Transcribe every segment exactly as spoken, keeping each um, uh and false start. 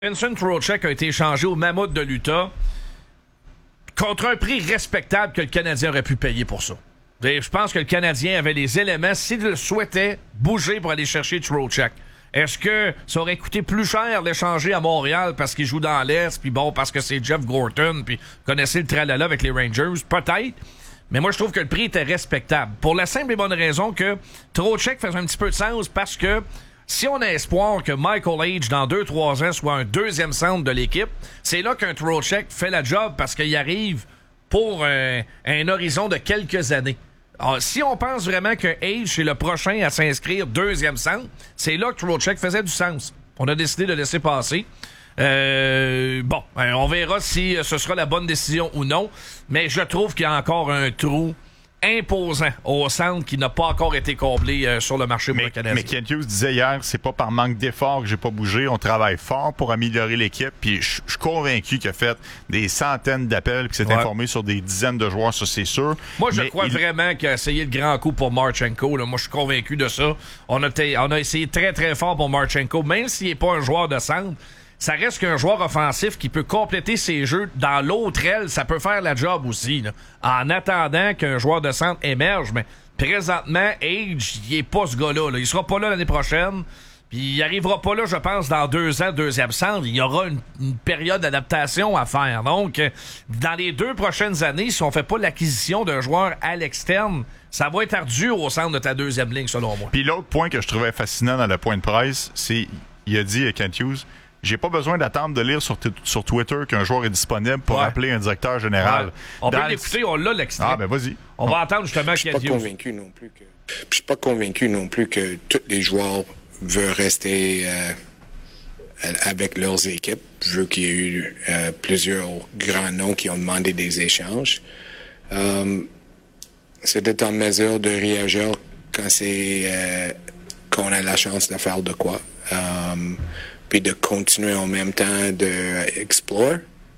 Vincent Trocheck a été échangé au Mammoth de l'Utah contre un prix respectable que le Canadien aurait pu payer pour ça. Et je pense que le Canadien avait les éléments, s'il le souhaitait, bouger pour aller chercher Trocheck. Est-ce que ça aurait coûté plus cher l'échanger à Montréal parce qu'il joue dans l'Est, puis bon, parce que c'est Jeff Gorton, puis vous connaissez le tralala avec les Rangers? Peut-être. Mais moi, je trouve que le prix était respectable. Pour la simple et bonne raison que Trocheck faisait un petit peu de sens parce que si on a espoir que Michael Age, dans deux trois ans, soit un deuxième centre de l'équipe, c'est là qu'un Trocheck fait la job parce qu'il arrive pour un, un horizon de quelques années. Alors, si on pense vraiment que Age est le prochain à s'inscrire deuxième centre, c'est là que Trocheck faisait du sens. On a décidé de laisser passer. Euh, bon, on verra si ce sera la bonne décision ou non, mais je trouve qu'il y a encore un trou imposant au centre qui n'a pas encore été comblé euh, sur le marché pour mais, le Canadien. Mais Kent Hughes disait hier, c'est pas par manque d'effort que j'ai pas bougé. On travaille fort pour améliorer l'équipe. Puis je suis convaincu qu'il a fait des centaines d'appels, qu'il s'est ouais. informé sur des dizaines de joueurs, ça c'est sûr. Moi, je mais crois il... vraiment qu'il a essayé le grand coup pour Marchenko. Là. Moi, je suis convaincu de ça. On a, t- on a essayé très très fort pour Marchenko, même s'il n'est pas un joueur de centre. Ça reste qu'un joueur offensif qui peut compléter ses jeux dans l'autre aile, ça peut faire la job aussi, là. En attendant qu'un joueur de centre émerge. Mais présentement, Age, il est pas ce gars-là. Là. Il sera pas là l'année prochaine. Puis il arrivera pas là, je pense, dans deux ans, deuxième centre. Il y aura une, une période d'adaptation à faire. Donc, euh, dans les deux prochaines années, si on fait pas l'acquisition d'un joueur à l'externe, ça va être ardu au centre de ta deuxième ligne, selon moi. Puis l'autre point que je trouvais fascinant dans le point de presse, c'est, il a dit, Kent Hughes, j'ai pas besoin d'attendre de lire sur, t- sur Twitter qu'un joueur est disponible pour ouais. appeler un directeur général. Ouais. On Dans peut l'écouter, on l'a l'extrait. Ah ben vas-y. On, on va entendre justement Kent Hughes. Je suis pas convaincu non plus que. Je suis pas convaincu non plus que tous les joueurs veulent rester euh, avec leurs équipes. Je veux qu'il y ait eu euh, plusieurs grands noms qui ont demandé des échanges. Euh, c'est d'être en mesure de réagir quand c'est euh, qu'on a la chance de faire de quoi. Euh, puis de continuer en même temps de explorer,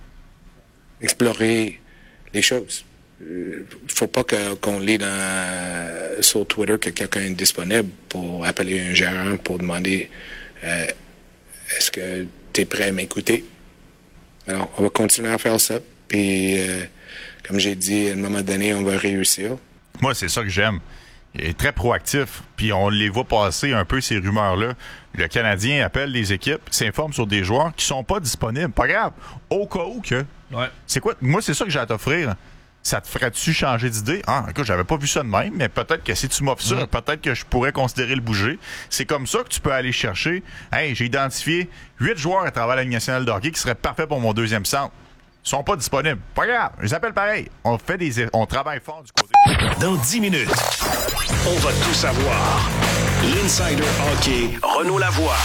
explorer les choses. Il euh, faut pas que, qu'on lit dans, sur Twitter que quelqu'un est disponible pour appeler un gérant pour demander euh, est-ce que tu es prêt à m'écouter? Alors, on va continuer à faire ça. Puis, euh, comme j'ai dit, à un moment donné, on va réussir. Moi, c'est ça que j'aime. Il est très proactif, puis on les voit passer un peu ces rumeurs-là. Le Canadien appelle les équipes, s'informe sur des joueurs qui sont pas disponibles. Pas grave, au cas où que. Ouais. C'est quoi? Moi, c'est ça que j'ai à t'offrir. Ça te ferait-tu changer d'idée? Ah, écoute, j'avais pas vu ça de même, mais peut-être que si tu m'offres ça, mmh. peut-être que je pourrais considérer le bouger. C'est comme ça que tu peux aller chercher. Hey, j'ai identifié huit joueurs à travers la Ligue nationale de hockey qui seraient parfaits pour mon deuxième centre. Ils sont pas disponibles. Pas grave, je les appelle pareil. On fait des, on travaille fort du côté. Dans dix minutes, on va tout savoir. L'Insider Hockey, Renaud Lavoie.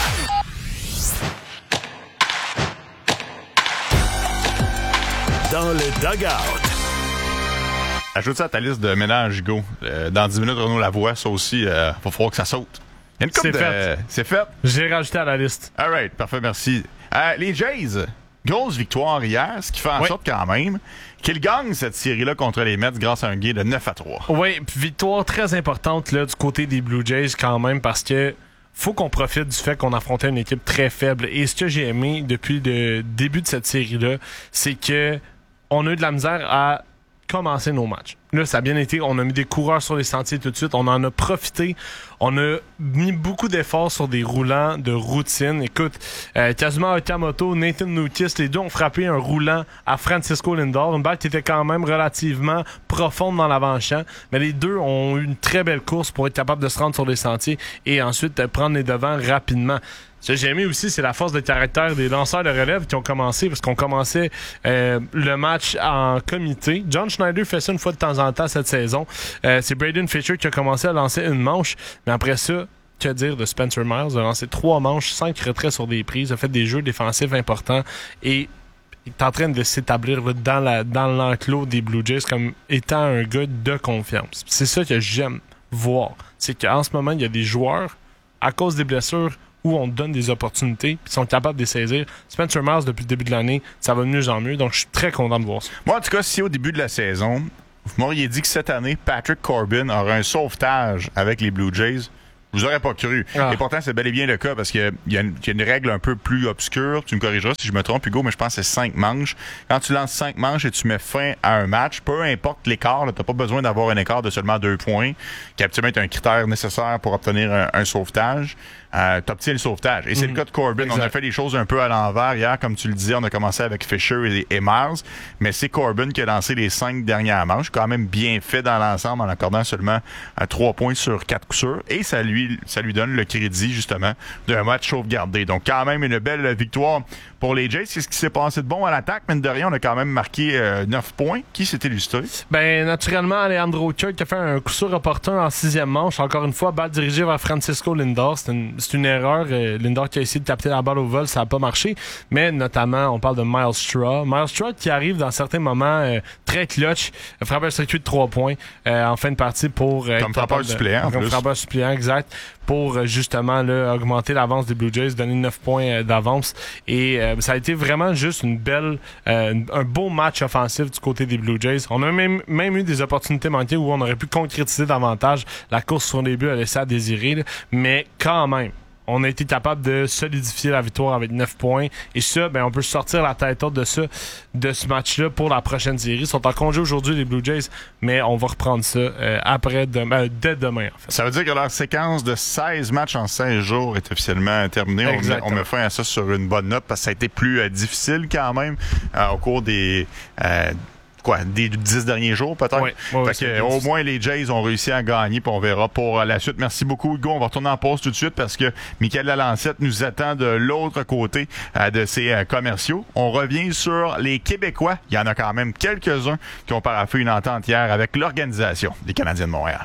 Dans le dugout. Ajoute ça à ta liste de ménage, go. Euh, dans dix minutes, Renaud Lavoie, ça aussi, euh, va falloir que ça saute. Il y a une couple C'est de... fait. C'est fait. J'ai rajouté à la liste. All right, parfait, merci. Euh, les Jays, grosse victoire hier, ce qui fait en oui. sorte quand même qu'ils gagnent cette série-là contre les Mets grâce à un gain de neuf à trois. Oui, victoire très importante là, du côté des Blue Jays quand même parce que faut qu'on profite du fait qu'on affrontait une équipe très faible. Et ce que j'ai aimé depuis le début de cette série-là, c'est que on a eu de la misère à commencer nos matchs. Là, ça a bien été. On a mis des coureurs sur les sentiers tout de suite. On en a profité. On a mis beaucoup d'efforts sur des roulants de routine. Écoute, euh, Kazuma Okamoto, Nathan Noukis, les deux ont frappé un roulant à Francisco Lindor. Une balle qui était quand même relativement profonde dans l'avant-champ. Mais les deux ont eu une très belle course pour être capables de se rendre sur les sentiers et ensuite euh, prendre les devants rapidement. Ce que j'ai aimé aussi, c'est la force de caractère des lanceurs de relève qui ont commencé, parce qu'on commençait euh, le match en comité. John Schneider fait ça une fois de temps en temps cette saison. Euh, c'est Braden Fisher qui a commencé à lancer une manche, mais après ça, que dire de Spencer Miles? Il a lancé trois manches, cinq retraits sur des prises, a fait des jeux défensifs importants et il est en train de s'établir là, dans, la, dans l'enclos des Blue Jays comme étant un gars de confiance. C'est ça que j'aime voir. C'est qu'en ce moment, il y a des joueurs, à cause des blessures, où on donne des opportunités et sont capables de les saisir. Spencer Miles, depuis le début de l'année, ça va de mieux en mieux. Donc, je suis très content de voir ça. Moi, en tout cas, si au début de la saison, vous m'auriez dit que cette année, Patrick Corbin aurait un sauvetage avec les Blue Jays, Je vous aurais pas cru. Ah. Et pourtant, c'est bel et bien le cas parce qu'il y, y a une règle un peu plus obscure. Tu me corrigeras si je me trompe, Hugo, mais je pense que c'est cinq manches. Quand tu lances cinq manches et tu mets fin à un match, peu importe l'écart, tu n'as pas besoin d'avoir un écart de seulement deux points, qui habituellement est un critère nécessaire pour obtenir un, un sauvetage. Euh, tu obtiens le sauvetage. Et c'est mm-hmm. le cas de Corbin. Exact. On a fait les choses un peu à l'envers hier. Comme tu le disais, on a commencé avec Fisher et, et Miles, mais c'est Corbin qui a lancé les cinq dernières manches. Quand même bien fait dans l'ensemble en accordant seulement euh, trois points sur quatre coups sûrs. Et ça lui, ça lui donne le crédit, justement, d'un match sauvegardé. Donc, quand même, une belle victoire pour les Jays. C'est ce qui s'est passé de bon à l'attaque. Mine de rien, on a quand même marqué euh, neuf points. Qui s'est illustré? Ben, naturellement, Alejandro Kirk qui a fait un coup sûr opportun en sixième manche. Encore une fois, balle dirigée vers Francisco Lindor. C'est une, c'est une erreur. Euh, Lindor qui a essayé de taper la balle au vol, ça n'a pas marché. Mais notamment, on parle de Myles Straw. Myles Straw qui arrive dans certains moments euh, très clutch. Frappeur circuit de trois points euh, en fin de partie pour... Euh, comme frappeur suppléant, en Comme plus. frappeur suppléant, exact. Pour justement là, augmenter l'avance des Blue Jays, donner neuf points d'avance. Et euh, ça a été vraiment juste une belle, euh, un beau match offensif du côté des Blue Jays. On a même, même eu des opportunités manquées où on aurait pu concrétiser davantage. La course sur les buts a laissé à désirer, là. Mais quand même, on a été capable de solidifier la victoire avec neuf points. Et ça, ben, on peut sortir la tête haute de ça, de ce match-là pour la prochaine série. Ils sont en congé aujourd'hui, les Blue Jays, mais on va reprendre ça euh, après demain, euh, dès demain, en fait. Ça veut dire que leur séquence de seize matchs en seize jours est officiellement terminée. On met, on met fin à ça sur une bonne note parce que ça a été plus euh, difficile quand même euh, au cours des... Euh, Quoi, des dix derniers jours, peut-être? Oui, oui, fait que, au moins, les Jays ont réussi à gagner, puis on verra pour la suite. Merci beaucoup, Hugo. On va retourner en pause tout de suite parce que Michael Lalancette nous attend de l'autre côté euh, de ces euh, commerciaux. On revient sur les Québécois. Il y en a quand même quelques-uns qui ont paraffé une entente hier avec l'Organisation des Canadiens de Montréal.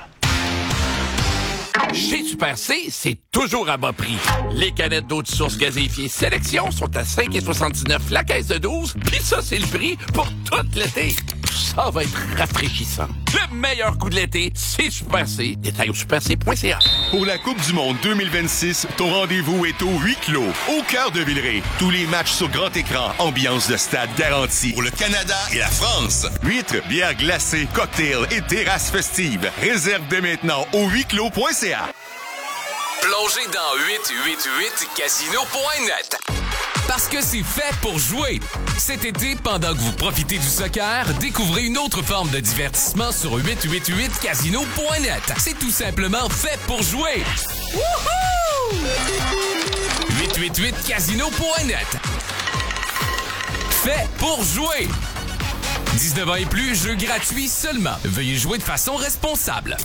Chez Super C, c'est toujours à bas prix. Les canettes d'eau de source gazéifiée Sélection sont à cinq virgule soixante-dix-neuf la caisse de douze, pis ça, c'est le prix pour tout l'été. Ça va être rafraîchissant. Le meilleur coup de l'été, c'est Super C. Détail au super c point c a. Pour la Coupe du monde deux mille vingt-six, ton rendez-vous est au huis clos, au cœur de Villeray. Tous les matchs sur grand écran, ambiance de stade garantie. Pour le Canada et la France. Huîtres, bières glacées, cocktails et terrasses festives. Réserve dès maintenant au huis clos point c a. Plongez dans huit cent quatre-vingt-huit casino point net. Parce que c'est fait pour jouer. Cet été, pendant que vous profitez du soccer, découvrez une autre forme de divertissement sur huit cent quatre-vingt-huit casino point net. C'est tout simplement fait pour jouer. Wouhou! huit cent quatre-vingt-huit casino point net. Fait pour jouer. dix-neuf ans et plus, jeu gratuit seulement. Veuillez jouer de façon responsable.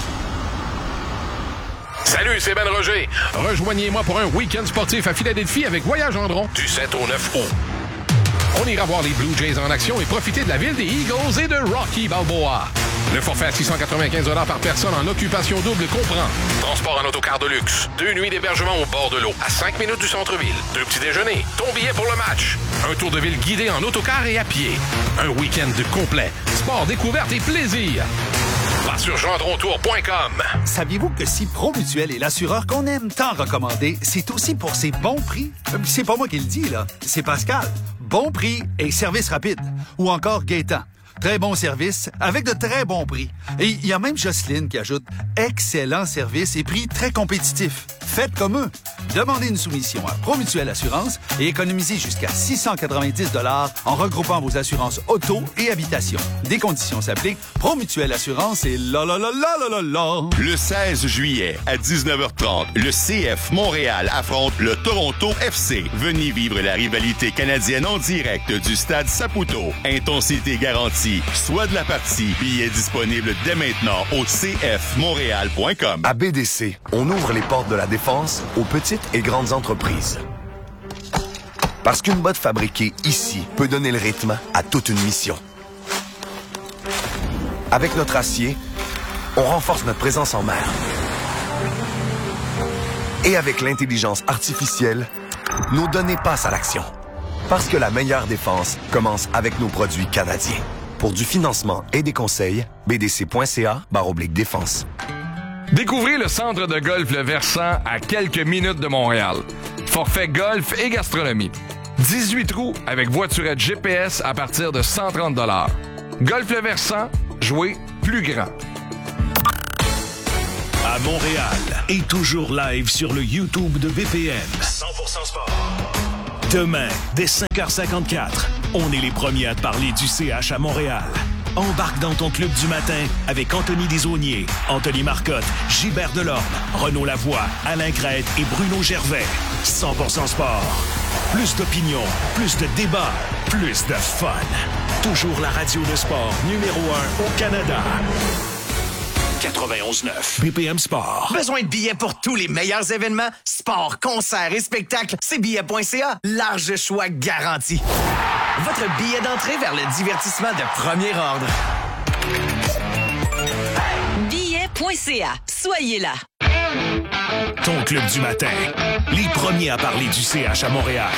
Salut, c'est Ben Roger. Rejoignez-moi pour un week-end sportif à Philadelphie avec Voyage Gendron du sept au neuf août. On ira voir les Blue Jays en action et profiter de la ville des Eagles et de Rocky Balboa. Le forfait à six cent quatre-vingt-quinze dollars par personne en occupation double comprend transport en autocar de luxe, deux nuits d'hébergement au bord de l'eau, à cinq minutes du centre-ville, deux petits déjeuners, ton billet pour le match, un tour de ville guidé en autocar et à pied, un week-end de complet, sport, découverte et plaisir. Va sur gendrontour point com. Saviez-vous que si Promutuel est l'assureur qu'on aime tant recommander, c'est aussi pour ses bons prix? C'est pas moi qui le dis, là. C'est Pascal. Bon prix et service rapide. Ou encore Gaétan. Très bon service avec de très bons prix. Et il y a même Jocelyne qui ajoute excellent service et prix très compétitifs. Faites comme eux. Demandez une soumission à Promutuel Assurance et économisez jusqu'à six cent quatre-vingt-dix dollars en regroupant vos assurances auto et habitation. Des conditions s'appliquent. Promutuel Assurance et la la la la la la la. Le seize juillet à dix-neuf heures trente, le C F Montréal affronte le Toronto F C. Venez vivre la rivalité canadienne en direct du stade Saputo. Intensité garantie. Soit de la partie. Billets disponibles dès maintenant au c f montréal point com. À B D C, on ouvre les portes de la défense aux petites et grandes entreprises. Parce qu'une botte fabriquée ici peut donner le rythme à toute une mission. Avec notre acier, on renforce notre présence en mer. Et avec l'intelligence artificielle, nos données passent à l'action. Parce que la meilleure défense commence avec nos produits canadiens. Pour du financement et des conseils, b d c point c a barre oblique défense. Découvrez le centre de golf Le Versant à quelques minutes de Montréal. Forfait golf et gastronomie. dix-huit trous avec voiturette G P S à partir de cent trente dollars. Golf Le Versant, jouez plus grand. à Montréal est toujours live sur le YouTube de B P M. cent pour cent sport. Demain, dès cinq heures cinquante-quatre, on est les premiers à te parler du C H à Montréal. Embarque dans ton club du matin avec Anthony Desaulniers, Anthony Marcotte, Gilbert Delorme, Renaud Lavoie, Alain Crête et Bruno Gervais. cent pour cent sport. Plus d'opinion, plus de débats, plus de fun. Toujours la radio de sport numéro un au Canada. quatre-vingt-onze neuf B P M Sport. Besoin de billets pour tous les meilleurs événements? Sport, concerts et spectacles, c'est billets point c a. Large choix garanti. Votre billet d'entrée vers le divertissement de premier ordre. billets point c a. Soyez là. Ton club du matin. Les premiers à parler du C H à Montréal.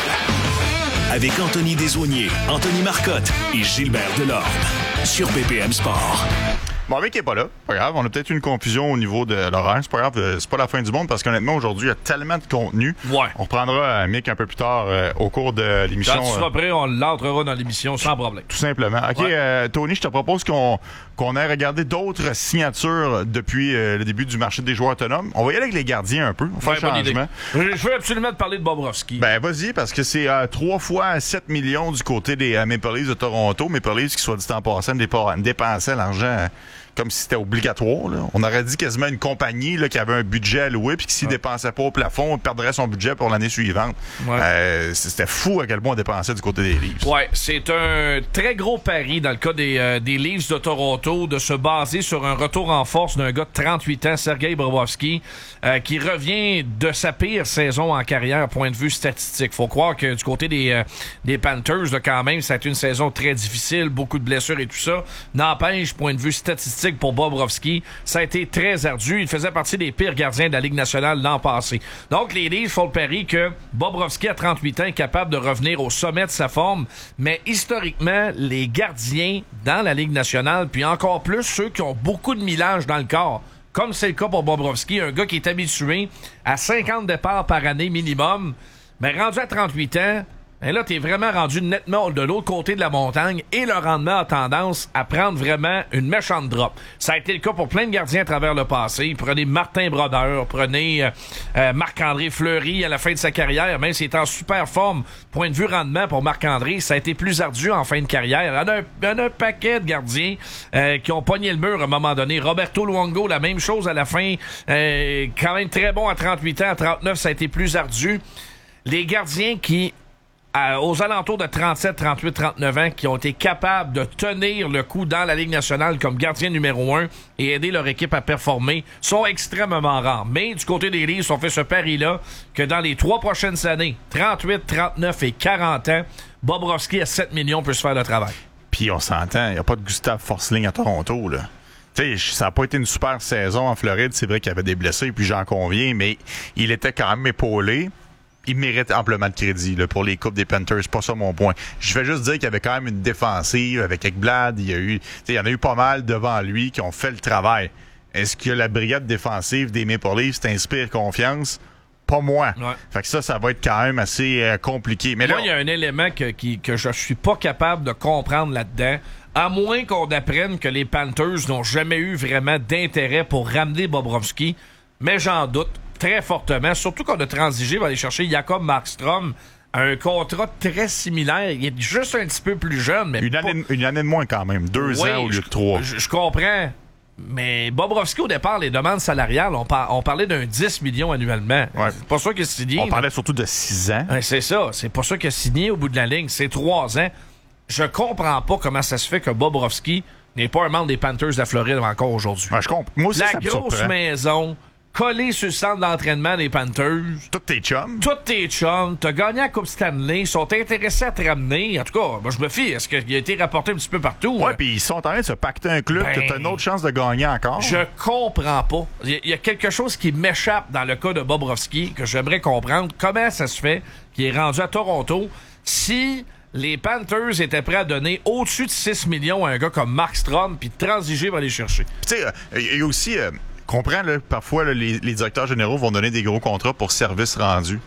Avec Anthony Desaulniers, Anthony Marcotte et Gilbert Delorme. Sur B P M Sport. Bon, Mick n'est pas là. Pas grave. On a peut-être une confusion au niveau de l'horaire. C'est pas grave. C'est pas la fin du monde parce qu'honnêtement, aujourd'hui, il y a tellement de contenu. Ouais. On reprendra Mick un peu plus tard euh, au cours de l'émission. Quand tu seras prêt, on l'entrera dans l'émission sans problème. Tout simplement. OK, ouais. euh, Tony, je te propose qu'on qu'on ait regardé d'autres signatures depuis euh, le début du marché des joueurs autonomes. On va y aller avec les gardiens un peu. On va faire un changement. Je veux absolument te parler de Bobrovsky. Ben, vas-y, parce que c'est euh, trois fois sept millions du côté des euh, Maple Leafs de Toronto. Maple Leafs qui, soit dit en passant, dépensaient l'argent euh, comme si c'était obligatoire. Là. On aurait dit quasiment une compagnie là, qui avait un budget à louer puis qui s'y ouais. dépensait pas au plafond, perdrait son budget pour l'année suivante. Ouais. Euh, c'était fou à quel point on dépensait du côté des Leafs. Ouais, c'est un très gros pari dans le cas des, euh, des Leafs de Toronto de se baser sur un retour en force d'un gars de trente-huit ans, Sergei Bobrovsky, euh, qui revient de sa pire saison en carrière, point de vue statistique. Faut croire que du côté des, euh, des Panthers, là, quand même, ça a été une saison très difficile, beaucoup de blessures et tout ça. N'empêche, point de vue statistique, pour Bobrovsky, ça a été très ardu. Il faisait partie des pires gardiens de la Ligue nationale l'an passé. Donc, les Leafs font le pari que Bobrovsky, à trente-huit ans, est capable de revenir au sommet de sa forme. Mais historiquement, les gardiens dans la Ligue nationale, puis encore plus ceux qui ont beaucoup de millage dans le corps, comme c'est le cas pour Bobrovsky, un gars qui est habitué à cinquante départs par année minimum, mais rendu à trente-huit ans, et là, t'es vraiment rendu nettement de l'autre côté de la montagne et le rendement a tendance à prendre vraiment une méchante drop. Ça a été le cas pour plein de gardiens à travers le passé. Prenez Martin Brodeur, prenez euh, euh, Marc-André Fleury à la fin de sa carrière, même s'il est en super forme. Point de vue rendement pour Marc-André, ça a été plus ardu en fin de carrière. Il y en a un, il y en a un paquet de gardiens euh, qui ont pogné le mur à un moment donné. Roberto Luongo, la même chose à la fin. Euh, quand même très bon à trente-huit ans. À trente-neuf, ça a été plus ardu. Les gardiens qui... À, aux alentours de trente-sept, trente-huit, trente-neuf ans qui ont été capables de tenir le coup dans la Ligue nationale comme gardien numéro un et aider leur équipe à performer sont extrêmement rares. Mais du côté des Leafs, on fait ce pari-là que dans les trois prochaines années, trente-huit, trente-neuf et quarante ans, Bobrovsky à sept millions peut se faire le travail. Puis on s'entend, il n'y a pas de Gustav Forsling à Toronto, là. Tu sais, ça n'a pas été une super saison en Floride. C'est vrai qu'il y avait des blessés, puis j'en conviens, mais il était quand même épaulé. Il mérite amplement de crédit là, pour les coupes des Panthers. C'est pas ça mon point. Je vais juste dire qu'il y avait quand même une défensive avec Ekblad. Il y a eu, il y en a eu pas mal devant lui qui ont fait le travail. Est-ce que la brigade défensive des Maple Leafs t'inspire confiance? Pas moi. Ouais. Fait que ça, ça va être quand même assez euh, compliqué. Mais moi, là, il y a un élément que, qui, que je suis pas capable de comprendre là-dedans. À moins qu'on apprenne que les Panthers n'ont jamais eu vraiment d'intérêt pour ramener Bobrovsky. Mais j'en doute. Très fortement, surtout qu'on a transigé, va aller chercher Jacob Markstrom à un contrat très similaire. Il est juste un petit peu plus jeune. Mais une, pas... année, une année de moins quand même, deux oui, ans au lieu de trois. Je, je comprends. Mais Bobrovsky, au départ, les demandes salariales, on, par, on parlait d'un dix millions annuellement. Ouais. C'est pas ça qu'il a signé. On parlait mais... surtout de six ans. Ouais, c'est ça. C'est pas ça qu'il a signé au bout de la ligne. C'est trois ans. Je comprends pas comment ça se fait que Bobrovsky n'est pas un membre des Panthers de la Floride encore aujourd'hui. Ouais, je comprends. Moi aussi, la ça me grosse surprend. maison... collé sur le centre d'entraînement des Panthers. Tous tes chums. Tous tes chums. T'as gagné la Coupe Stanley. Ils sont intéressés à te ramener. En tout cas, moi, je me fie. Est-ce qu'il a été rapporté un petit peu partout? Ouais, puis ils sont en train de se pacter un club ben, que t'as une autre chance de gagner encore. Je comprends pas. Il y, y a quelque chose qui m'échappe dans le cas de Bobrovsky que j'aimerais comprendre. Comment ça se fait qu'il est rendu à Toronto si... les Panthers étaient prêts à donner au-dessus de six millions à un gars comme Markstrom puis de transiger va aller chercher. Tu sais, il euh, y a aussi... Euh, comprends, là, parfois, là, les, les directeurs généraux vont donner des gros contrats pour services rendus.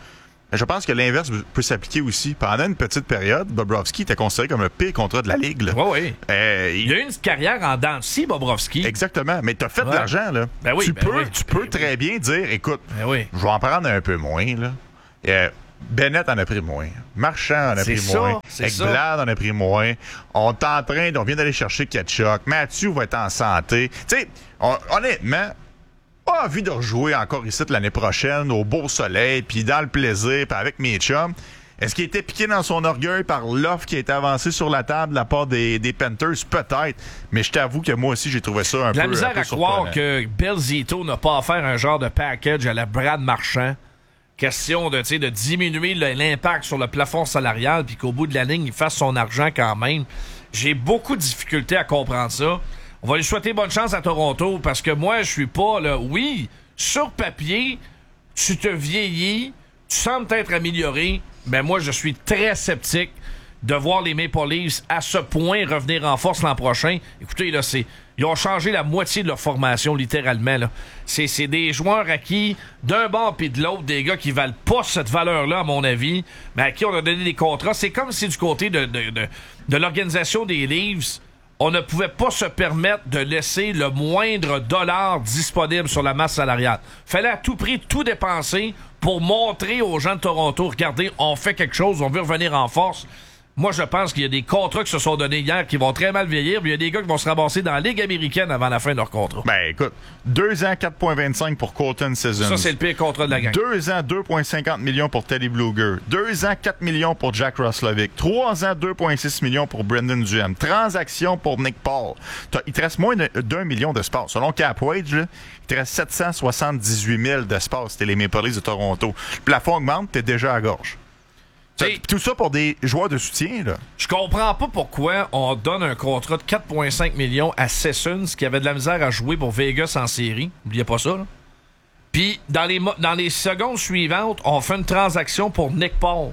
Je pense que l'inverse peut s'appliquer aussi. Pendant une petite période, Bobrovsky était considéré comme le pire contrat de la Ligue. Oui, oui. Euh, il... il a eu une carrière en dents de scie, Bobrovsky. Exactement. Mais tu as fait ouais. de l'argent. Là. Ben oui, tu ben peux, oui, tu ben peux oui. très bien dire, écoute, ben oui. je vais en prendre un peu moins. Là. Euh, Bennett en a pris moins. Marchand en a c'est pris ça, moins. C'est Ekblad en a pris moins. On est en train, on vient d'aller chercher Ketchuk. Mathieu va être en santé. Tu sais, honnêtement... pas envie de rejouer encore ici l'année prochaine au beau soleil, puis dans le plaisir, puis avec mes chums. Est-ce qu'il était piqué dans son orgueil par l'offre qui a été avancée sur la table de la part des, des Panthers? Peut-être. Mais je t'avoue que moi aussi, j'ai trouvé ça un la peu La misère un peu à croire que Bill Zito n'a pas offert un genre de package à la Brad Marchand. Question de, de diminuer l'impact sur le plafond salarial, puis qu'au bout de la ligne, il fasse son argent quand même. J'ai beaucoup de difficultés à comprendre ça. On va lui souhaiter bonne chance à Toronto parce que moi, je suis pas là. Oui, sur papier, tu te vieillis, tu sembles t'être amélioré, mais moi, je suis très sceptique de voir les Maple Leafs à ce point revenir en force l'an prochain. Écoutez, là, c'est ils ont changé la moitié de leur formation, littéralement. Là. C'est, c'est des joueurs acquis d'un bord puis de l'autre, des gars qui valent pas cette valeur-là, à mon avis, mais à qui on a donné des contrats. C'est comme si du côté de, de, de, de l'organisation des Leafs, on ne pouvait pas se permettre de laisser le moindre dollar disponible sur la masse salariale. Fallait à tout prix tout dépenser pour montrer aux gens de Toronto, regardez, on fait quelque chose, on veut revenir en force. Moi, je pense qu'il y a des contrats qui se sont donnés hier qui vont très mal vieillir, puis il y a des gars qui vont se ramasser dans la Ligue américaine avant la fin de leur contrat. Ben, écoute, deux ans, quatre virgule vingt-cinq pour Colton Sissons. Ça, c'est le pire contrat de la gang. Deux ans, deux virgule cinquante millions pour Teddy Bluger. Deux ans, quatre millions pour Jack Roslovic. Trois ans, deux virgule six millions pour Brendan Duhem. Transaction pour Nick Paul. T'as, il te reste moins d'un million d'espace. Selon Cap Wage, là, il te reste sept cent soixante-dix-huit mille d'espace. C'était les Maple Leafs de Toronto. Le plafond augmente, t'es déjà à gorge. T'sais, tout ça pour des joueurs de soutien, là. Je comprends pas pourquoi on donne un contrat de quatre virgule cinq millions à Sessions qui avait de la misère à jouer pour Vegas en série. N'oubliez pas ça, là. Puis, dans les, dans les secondes suivantes, on fait une transaction pour Nick Paul.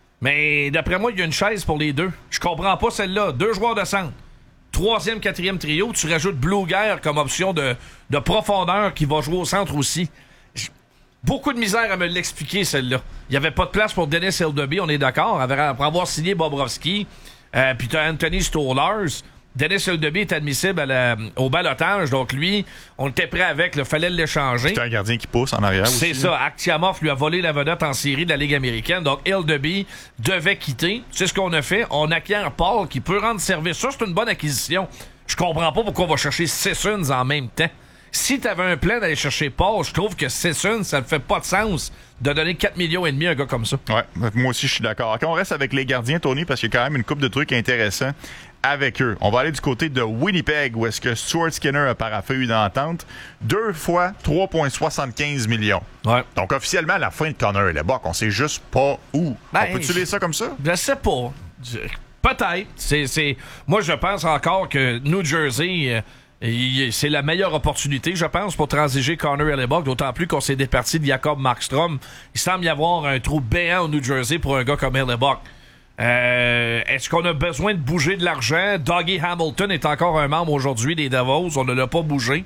Mais d'après moi, il y a une chaise pour les deux. Je comprends pas celle-là. Deux joueurs de centre. Troisième, quatrième trio, tu rajoutes Bluger comme option de, de profondeur qui va jouer au centre aussi. Beaucoup de misère à me l'expliquer, celle-là. Il n'y avait pas de place pour Dennis Hildeby, on est d'accord. Après avoir signé Bobrovsky, euh, puis tu as Anthony Stolarz. Dennis Hildeby est admissible à la, au balotage, donc lui, on était prêt avec, il fallait l'échanger. C'est un gardien qui pousse en arrière C'est aussi. ça. Akhtiamov lui a volé la vedette en série de la Ligue américaine, donc Hildeby devait quitter. C'est ce qu'on a fait. On acquiert Paul qui peut rendre service. Ça, c'est une bonne acquisition. Je comprends pas pourquoi on va chercher Sessions en même temps. Si t'avais un plan d'aller chercher Paul, je trouve que Sessions, ça ne fait pas de sens de donner quatre millions et demi à un gars comme ça. Ouais, moi aussi je suis d'accord. Quand on reste avec les gardiens, Tony, parce qu'il y a quand même une couple de trucs intéressants avec eux. On va aller du côté de Winnipeg, où est-ce que Stuart Skinner a paraphé une entente. Deux fois trois virgule soixante-quinze millions. Ouais. Donc officiellement, à la fin de Connor et Lebock, on sait juste pas où. Ben, on peut-tu lire ça comme ça? Je sais pas. Je... Peut-être. C'est, c'est... Moi, je pense encore que New Jersey... Euh... Et c'est la meilleure opportunité, je pense, pour transiger Connor Hellebuyck, d'autant plus qu'on s'est départi de Jacob Markstrom. Il semble y avoir un trou béant au New Jersey pour un gars comme Hellebuyck. Euh, est-ce qu'on a besoin de bouger de l'argent? Dougie Hamilton est encore un membre aujourd'hui des Devils. On ne l'a pas bougé.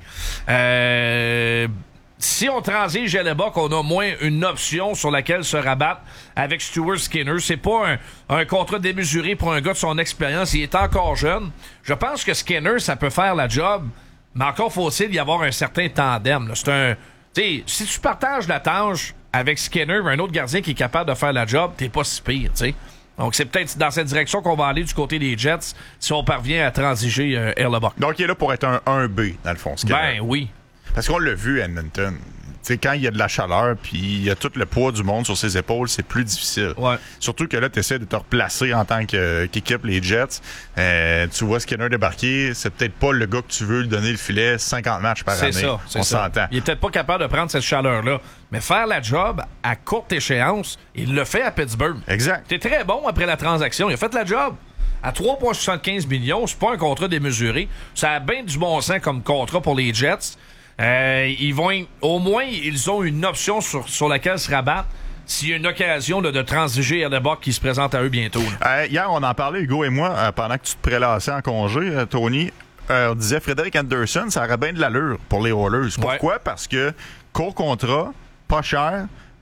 Euh... Si on transige Hellebuyck, on a moins une option sur laquelle se rabattre avec Stuart Skinner. C'est pas un, un contrat démesuré pour un gars de son expérience. Il est encore jeune. Je pense que Skinner, ça peut faire la job, mais encore faut-il y avoir un certain tandem. Là. C'est un, t'sais, si tu partages la tâche avec Skinner, un autre gardien qui est capable de faire la job, t'es pas si pire. T'sais. Donc c'est peut-être dans cette direction qu'on va aller du côté des Jets si on parvient à transiger euh, Hellebuyck. Donc il est là pour être un un B, dans le fond, Skinner. Ben oui. Parce qu'on l'a vu à Edmonton. T'sais, quand il y a de la chaleur puis il y a tout le poids du monde sur ses épaules, c'est plus difficile. Ouais. Surtout que là, tu essaies de te replacer en tant que, qu'équipe, les Jets. Euh, tu vois Skinner débarquer, c'est peut-être pas le gars que tu veux lui donner le filet cinquante matchs par c'est année. Ça, c'est On ça. s'entend. Il est peut-être pas capable de prendre cette chaleur-là. Mais faire la job à courte échéance, il le fait à Pittsburgh. Exact. T'es très bon après la transaction. Il a fait la job. À trois virgule soixante-quinze millions, c'est pas un contrat démesuré. Ça a bien du bon sens comme contrat pour les Jets. Euh, ils vont, au moins, ils ont une option sur, sur laquelle se rabattre s'il y a une occasion là, de transiger Hellebuyck qui se présente à eux bientôt. Euh, hier, on en parlait, Hugo et moi, euh, pendant que tu te prélassais en congé, euh, Tony. Euh, on disait Frédéric Anderson, ça aurait bien de l'allure pour les Oilers. Pourquoi? Ouais. Parce que court contrat, pas cher,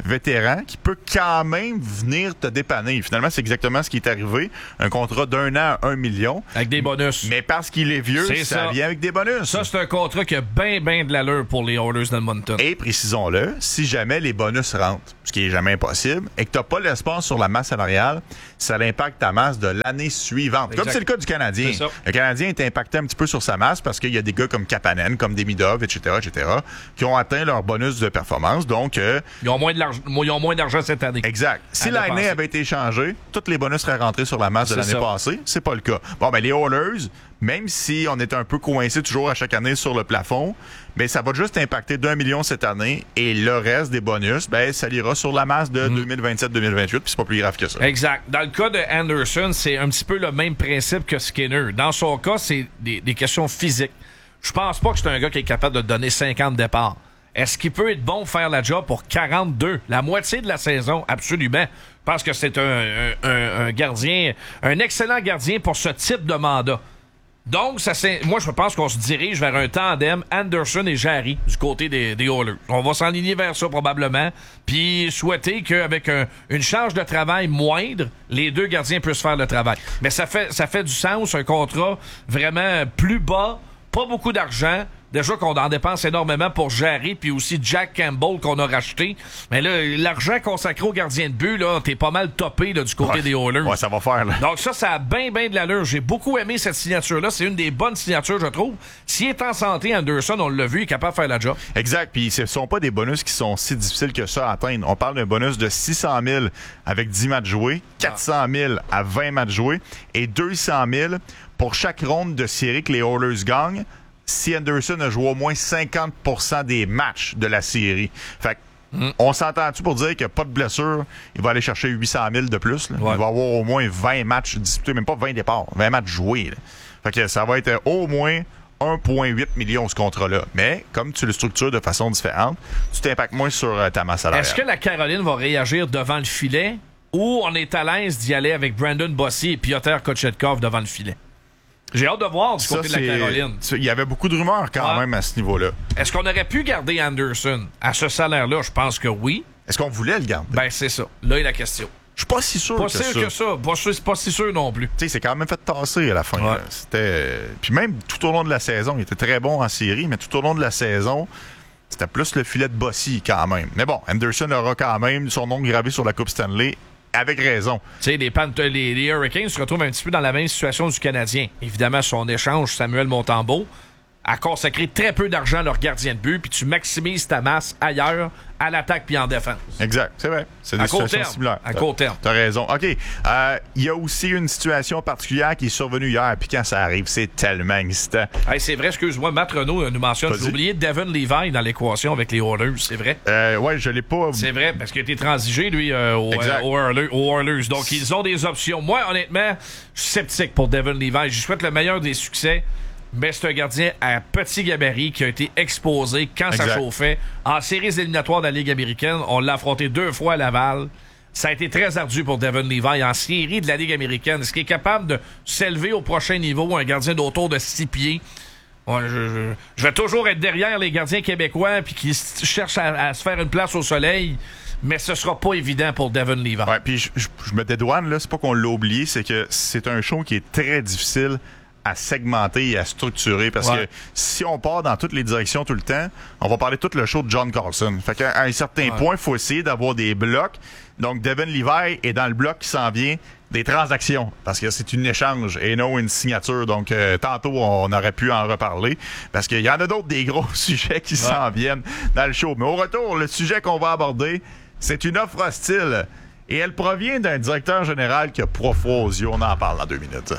vétéran qui peut quand même venir te dépanner. Finalement, c'est exactement ce qui est arrivé. Un contrat d'un an à un million. Avec des bonus. Mais parce qu'il est vieux, c'est ça, ça vient avec des bonus. Ça, c'est un contrat qui a bien, bien de l'allure pour les Oilers d'Edmonton. Et précisons-le, si jamais les bonus rentrent, ce qui est jamais impossible, et que tu n'as pas l'espace sur la masse salariale, ça impacte ta masse de l'année suivante. Exact. Comme c'est le cas du Canadien. Le Canadien est impacté un petit peu sur sa masse parce qu'il y a des gars comme Kapanen, comme Demidov, et cetera, et cetera, qui ont atteint leur bonus de performance. Donc, euh, ils, ont moins de ils ont moins d'argent cette année. Exact. Si l'année avait été changée, tous les bonus seraient rentrés sur la masse de l'année ça. passée. C'est pas le cas. Bon, ben les Oilers, même si on est un peu coincé toujours à chaque année sur le plafond, mais ça va juste impacter d'un million cette année et le reste des bonus, ben ça ira sur la masse de mm. deux mille vingt-sept deux mille vingt-huit, puis c'est pas plus grave que ça. Exact. Dans le cas de Anderson, c'est un petit peu le même principe que Skinner. Dans son cas, c'est des, des questions physiques. Je pense pas que c'est un gars qui est capable de donner cinquante départs. Est-ce qu'il peut être bon faire la job pour quarante-deux? La moitié de la saison, absolument. Parce que c'est un, un, un gardien, un excellent gardien pour ce type de mandat. Donc, ça c'est, moi, je pense qu'on se dirige vers un tandem Anderson et Jarry du côté des, des Oilers. On va s'enligner vers ça probablement, puis souhaiter qu'avec un, une charge de travail moindre, les deux gardiens puissent faire le travail. Mais ça fait, ça fait du sens, un contrat vraiment plus bas, pas beaucoup d'argent. Déjà qu'on en dépense énormément pour Jarry, puis aussi Jack Campbell qu'on a racheté. Mais là, l'argent consacré au gardien de but, là, t'es pas mal topé là, du côté ouais. des Oilers. Ouais, ça va faire. Là. Donc ça, ça a bien, bien de l'allure. J'ai beaucoup aimé cette signature-là. C'est une des bonnes signatures, je trouve. S'il est en santé, Anderson, on l'a vu, il est capable de faire la job. Exact. Puis ce sont pas des bonus qui sont si difficiles que ça à atteindre. On parle d'un bonus de six cent mille avec dix matchs joués, quatre cent mille à vingt matchs joués et deux cent mille pour chaque ronde de série que les Oilers gagnent. Si Anderson a joué au moins cinquante pour cent des matchs de la série. Fait que, mm. on s'entend-tu pour dire qu'il n'y a pas de blessure, il va aller chercher huit cent mille de plus. Là. Ouais. Il va avoir au moins vingt matchs disputés, même pas vingt départs, vingt matchs joués. Là. Fait que ça va être au moins un virgule huit million ce contrat-là. Mais comme tu le structures de façon différente, tu t'impactes moins sur euh, ta masse salariale. Est-ce que la Caroline va réagir devant le filet ou on est à l'aise d'y aller avec Brandon Bossy et Piotr Kochetkov devant le filet? J'ai hâte de voir du côté ça, de la Caroline. Il y avait beaucoup de rumeurs quand ouais. même à ce niveau-là. Est-ce qu'on aurait pu garder Anderson à ce salaire-là? Je pense que oui. Est-ce qu'on voulait le garder? Ben, c'est ça. Là est la question. Je suis pas si sûr pas que sûr ça. que ça. Pas sûr, c'est pas si sûr non plus. Tu sais, c'est quand même fait tasser à la fin. Ouais. C'était... Puis même tout au long de la saison, il était très bon en série, mais tout au long de la saison, c'était plus le filet de Bossy quand même. Mais bon, Anderson aura quand même son nom gravé sur la Coupe Stanley. Avec raison. Tu sais, les, Pant- les, les Hurricanes se retrouvent un petit peu dans la même situation du Canadien. Évidemment, son échange, Samuel Montembeault, a consacré très peu d'argent à leur gardien de but, puis tu maximises ta masse ailleurs, à l'attaque puis en défense. Exact, c'est vrai. C'est des à situations terme, similaires. À court terme. T'as raison. OK. Il euh, y a aussi une situation particulière qui est survenue hier, puis quand ça arrive, c'est tellement excitant. Hey, c'est vrai, excuse-moi, Matt Renaud nous mentionne, j'ai oublié Devon Levi dans l'équation avec les Oilers, c'est vrai? Euh, ouais, je l'ai pas... C'est vrai, parce qu'il a été transigé, lui, euh, aux, euh, aux, Oilers, aux Oilers. Donc, ils ont des options. Moi, honnêtement, je suis sceptique pour Devon Levi. Je souhaite le meilleur des succès. Mais c'est un gardien à petit gabarit qui a été exposé quand exact. Ça chauffait. En séries éliminatoires de la Ligue américaine, on l'a affronté deux fois à Laval. Ça a été très ardu pour Devon Levi en série de la Ligue américaine. Est-ce qu'il est capable de s'élever au prochain niveau, un gardien d'autour de six pieds? Ouais, je, je, je vais toujours être derrière les gardiens québécois puis qui cherchent à, à se faire une place au soleil. Mais ce sera pas évident pour Devon Levi. Ouais, puis je, je, je me dédouane, là, c'est pas qu'on l'a oublié, c'est que c'est un show qui est très difficile à segmenter et à structurer parce ouais. que si on part dans toutes les directions tout le temps, on va parler tout le show de John Carlson. Fait qu'à un certain ouais. point, il faut essayer d'avoir des blocs. Donc, Devon Levi est dans le bloc qui s'en vient des transactions parce que c'est une échange et non une signature. Donc, euh, tantôt, on aurait pu en reparler parce qu'il y en a d'autres des gros sujets qui ouais. s'en viennent dans le show. Mais au retour, le sujet qu'on va aborder, c'est une offre hostile et elle provient d'un directeur général qui a trois fois aux yeux. On en parle dans deux minutes.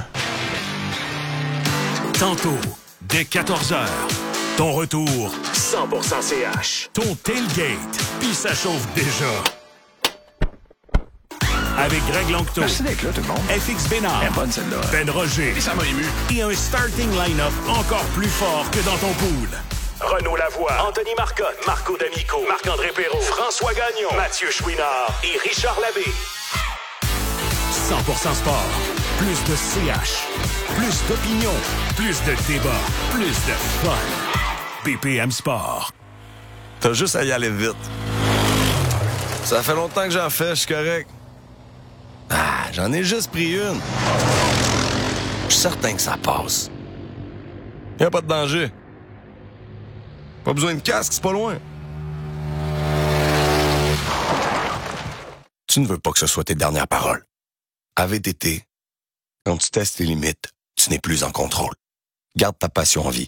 Tantôt, dès quatorze heures, ton retour cent pour cent C H. Ton tailgate, puis ça chauffe déjà. Avec Greg Longto. Merci d'être là, tout le monde. F X Bénard. Elle est bonne, celle-là. Ben Roger. Et ça m'a ému. Et un starting line-up encore plus fort que dans ton pool. Renaud Lavoie, Anthony Marcotte, Marco D'Amico, Marc-André Perrault, François Gagnon, Mathieu Chouinard et Richard Labbé. cent pour cent sport. Plus de C H. Plus d'opinion. Plus de débat. Plus de fun. B P M Sport. T'as juste à y aller vite. Ça fait longtemps que j'en fais, je suis correct. Ah, j'en ai juste pris une. Je suis certain que ça passe. Y a pas de danger. Pas besoin de casque, c'est pas loin. Tu ne veux pas que ce soit tes dernières paroles. À V T T, quand tu testes tes limites, tu n'es plus en contrôle. Garde ta passion en vie.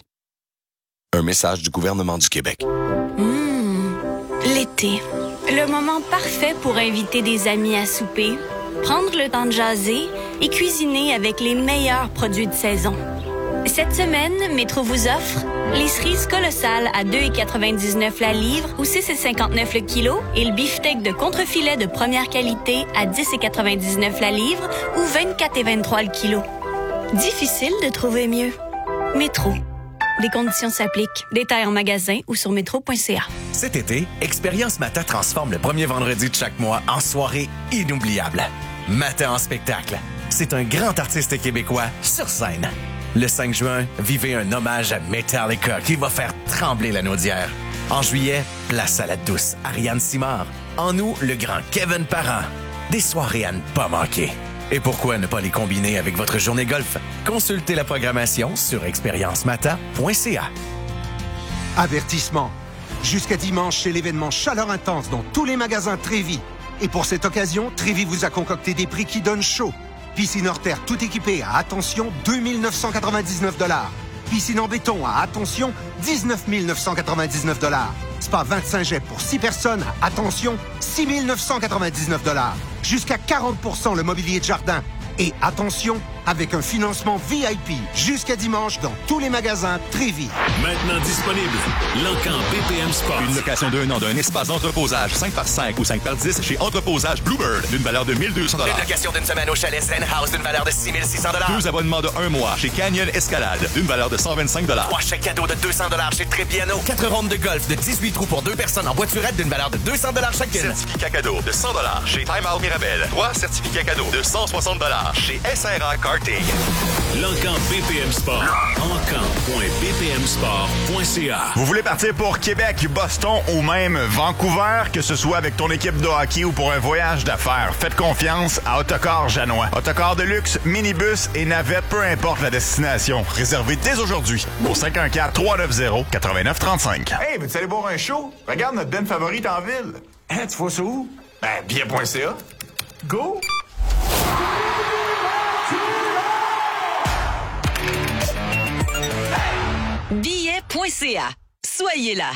Un message du gouvernement du Québec. Mmh, l'été. Le moment parfait pour inviter des amis à souper, prendre le temps de jaser et cuisiner avec les meilleurs produits de saison. Cette semaine, Métro vous offre les cerises colossales à deux virgule quatre-vingt-dix-neuf la livre ou six virgule cinquante-neuf le kilo et le beefsteak de contrefilet de première qualité à dix virgule quatre-vingt-dix-neuf la livre ou vingt-quatre virgule vingt-trois le kilo. Difficile de trouver mieux. Métro. Des conditions s'appliquent. Détails en magasin ou sur métro point c a. Cet été, Expérience Mata transforme le premier vendredi de chaque mois en soirée inoubliable. Mata en spectacle. C'est un grand artiste québécois sur scène. Le cinq juin, vivez un hommage à Metallica qui va faire trembler la naudière. En juillet, place à la douce Ariane Simard. En août, le grand Kevin Parent. Des soirées à ne pas manquer. Et pourquoi ne pas les combiner avec votre journée golf? Consultez la programmation sur expérience mata point c a. Avertissement. Jusqu'à dimanche, c'est l'événement Chaleur Intense dans tous les magasins Trévis. Et pour cette occasion, Trévis vous a concocté des prix qui donnent chaud. Piscine hors terre tout équipée à, attention, deux mille neuf cent quatre-vingt-dix-neuf dollars. Piscine en béton à, attention, dix-neuf mille neuf cent quatre-vingt-dix-neuf dollars. Spa vingt-cinq jets pour six personnes à, attention, six mille neuf cent quatre-vingt-dix-neuf dollars. Jusqu'à quarante pour cent le mobilier de jardin. Et attention, avec un financement V I P jusqu'à dimanche dans tous les magasins Trévis. Maintenant disponible, L'Encan B P M Sport. Une location d'un an d'un espace d'entreposage cinq par cinq ou cinq par dix chez Entreposage Bluebird d'une valeur de mille deux cents dollars. Une location d'une semaine au chalet Zen House d'une valeur de six mille six cents dollars. Deux abonnements de un mois chez Canyon Escalade d'une valeur de cent vingt-cinq dollars. Trois chèques cadeaux de deux cents dollars chez Trébiano. Quatre rondes de golf de dix-huit trous pour deux personnes en voiturette d'une valeur de deux cents dollars chacune. Certificat cadeau de cent dollars chez Time Out Mirabel. Trois certificats cadeaux de cent soixante dollars chez S R A Karting. L'Encan B P M Sport. encan point b p m sport point c a. Vous voulez partir pour Québec, Boston ou même Vancouver, que ce soit avec ton équipe de hockey ou pour un voyage d'affaires, faites confiance à Autocar Janois. Autocar de luxe, minibus et navette, peu importe la destination. Réservez dès aujourd'hui au cinq un quatre, trois neuf zéro, neuf neuf trois cinq. Hey, veux-tu aller boire un show? Regarde notre band favorite en ville. Hein, tu vois ça où? Ben, billet point c a. Go! billet point c a. Soyez là.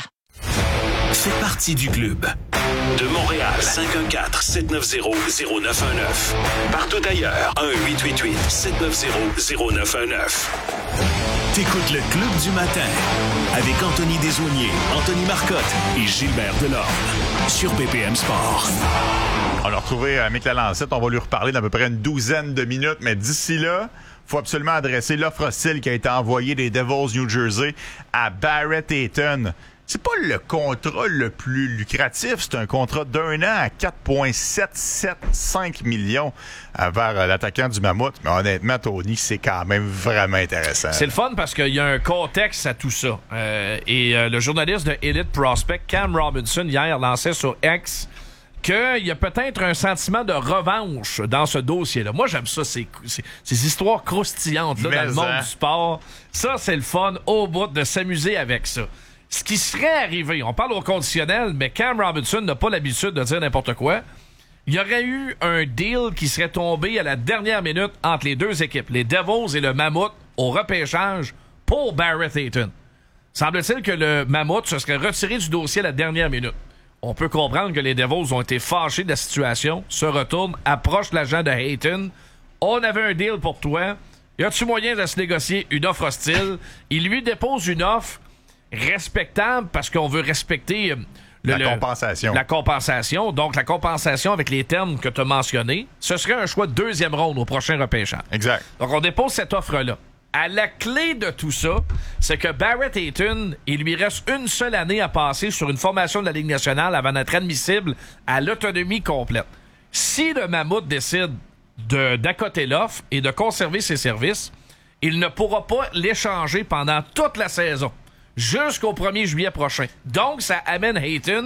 Fais partie du club. De Montréal, cinq un quatre, sept neuf zéro, zéro neuf un neuf. Partout ailleurs, un huit huit huit, sept neuf zéro, zéro neuf un neuf. T'écoutes le Club du matin avec Anthony Desaulniers, Anthony Marcotte et Gilbert Delorme sur B P M Sport. On a retrouvé euh, Mick Lalancette. On va lui reparler d'à peu près une douzaine de minutes, mais d'ici là, faut absolument adresser l'offre hostile qui a été envoyée des Devils New Jersey à Barrett Hayton. C'est pas le contrat le plus lucratif, c'est un contrat d'un an à quatre virgule sept sept cinq millions vers l'attaquant du Mammouth. Mais honnêtement, Tony, c'est quand même vraiment intéressant. C'est le fun parce qu'il y a un contexte à tout ça. Euh, et euh, le journaliste de Elite Prospect, Cam Robinson, hier, lançait sur X qu'il y a peut-être un sentiment de revanche dans ce dossier-là. Moi, j'aime ça, ces, ces, ces histoires croustillantes là, dans le monde hein. du sport. Ça, c'est le fun au bout de s'amuser avec ça. Ce qui serait arrivé, on parle au conditionnel, mais Cam Robinson n'a pas l'habitude de dire n'importe quoi. Il y aurait eu un deal qui serait tombé à la dernière minute entre les deux équipes, les Devils et le Mammouth, au repêchage pour Barrett Hayton. Semble-t-il que le Mammouth se serait retiré du dossier à la dernière minute. On peut comprendre que les Devils ont été fâchés de la situation, se retournent, approchent l'agent de Hayton. On avait un deal pour toi. Y a-tu moyen de se négocier une offre hostile? Il lui dépose une offre respectable parce qu'on veut respecter le, la le, compensation. La compensation. Donc, la compensation avec les termes que tu as mentionnés, ce serait un choix de deuxième ronde au prochain repêchage. Exact. Donc, on dépose cette offre-là. À la clé de tout ça, c'est que Barrett Hayton, il lui reste une seule année à passer sur une formation de la Ligue nationale avant d'être admissible à l'autonomie complète. Si le Mammouth décide de, d'accoter l'offre et de conserver ses services, il ne pourra pas l'échanger pendant toute la saison, jusqu'au premier juillet prochain. Donc, ça amène Hayton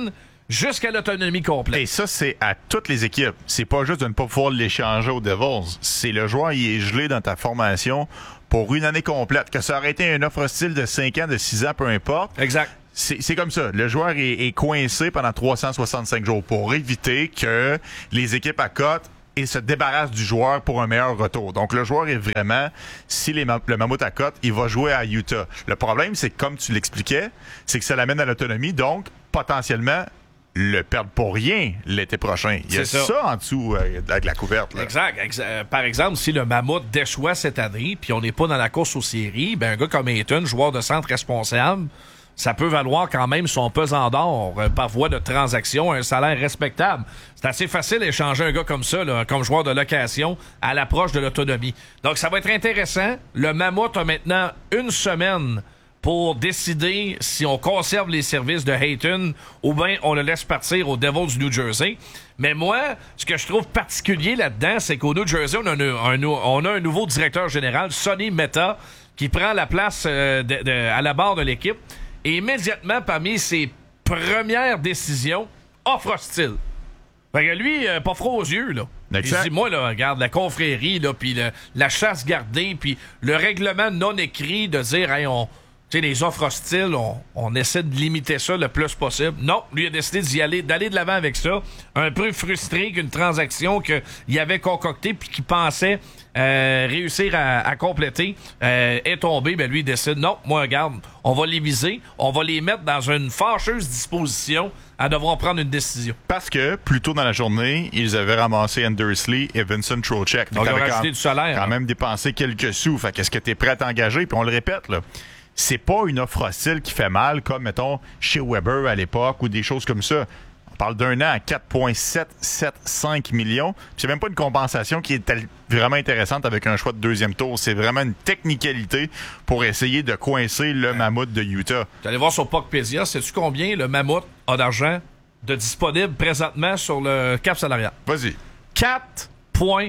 jusqu'à l'autonomie complète. Et ça, c'est à toutes les équipes. C'est pas juste de ne pas pouvoir l'échanger aux Devils. C'est le joueur, il est gelé dans ta formation pour une année complète. Que ça aurait été une offre hostile de cinq ans, de six ans, peu importe. Exact. C'est, c'est comme ça. Le joueur est, est coincé pendant trois cent soixante-cinq jours pour éviter que les équipes à cote et se débarrassent du joueur pour un meilleur retour. Donc, le joueur est vraiment, si les, le Mammouth à cote, il va jouer à Utah. Le problème, c'est que, comme tu l'expliquais, c'est que ça l'amène à l'autonomie. Donc, potentiellement, le perdre pour rien l'été prochain. Il y a ça. ça en dessous euh, avec la couverte. Là. Exact. Ex- euh, par exemple, si le Mammouth déçoit cette année, puis on n'est pas dans la course aux séries, ben un gars comme Ayton, joueur de centre responsable, ça peut valoir quand même son pesant d'or euh, par voie de transaction, un salaire respectable. C'est assez facile d'échanger un gars comme ça, là, comme joueur de location, à l'approche de l'autonomie. Donc, ça va être intéressant. Le Mammouth a maintenant une semaine pour décider si on conserve les services de Hayton ou bien on le laisse partir aux Devils du New Jersey. Mais moi, ce que je trouve particulier là-dedans, c'est qu'au New Jersey, on a un, un, on a un nouveau directeur général, Sonny Mehta, qui prend la place euh, de, de, à la barre de l'équipe. Et immédiatement, parmi ses premières décisions, offre hostile. Fait que lui, euh, pas froid aux yeux, là. Exact. Il dit, moi, là, regarde, la confrérie, là, puis la chasse gardée, puis le règlement non écrit de dire, hey, on... Tu sais, les offres hostiles, on, on essaie de limiter ça le plus possible. Non, lui a décidé d'y aller, d'aller de l'avant avec ça. Un peu frustré qu'une transaction qu'il avait concoctée puis qu'il pensait euh, réussir à, à compléter euh, est tombée. Ben lui, il décide, non, moi, regarde, on va les viser, on va les mettre dans une fâcheuse disposition à devoir prendre une décision. Parce que, plus tôt dans la journée, ils avaient ramassé Anders Lee et Vincent Trocheck. Donc, ils ont rajouté du salaire. Quand hein. même dépensé quelques sous. Fait qu'est-ce que tu es prêt à t'engager? Puis on le répète, là. C'est pas une offre hostile qui fait mal, comme, mettons, chez Weber à l'époque ou des choses comme ça. On parle d'un an à quatre virgule sept sept cinq millions. Puis c'est même pas une compensation qui est vraiment intéressante avec un choix de deuxième tour. C'est vraiment une technicalité pour essayer de coincer le Mammouth de Utah. Tu allais voir sur Puckpedia, sais-tu combien le Mammouth a d'argent de disponible présentement sur le cap salarial? Vas-y. quatre virgule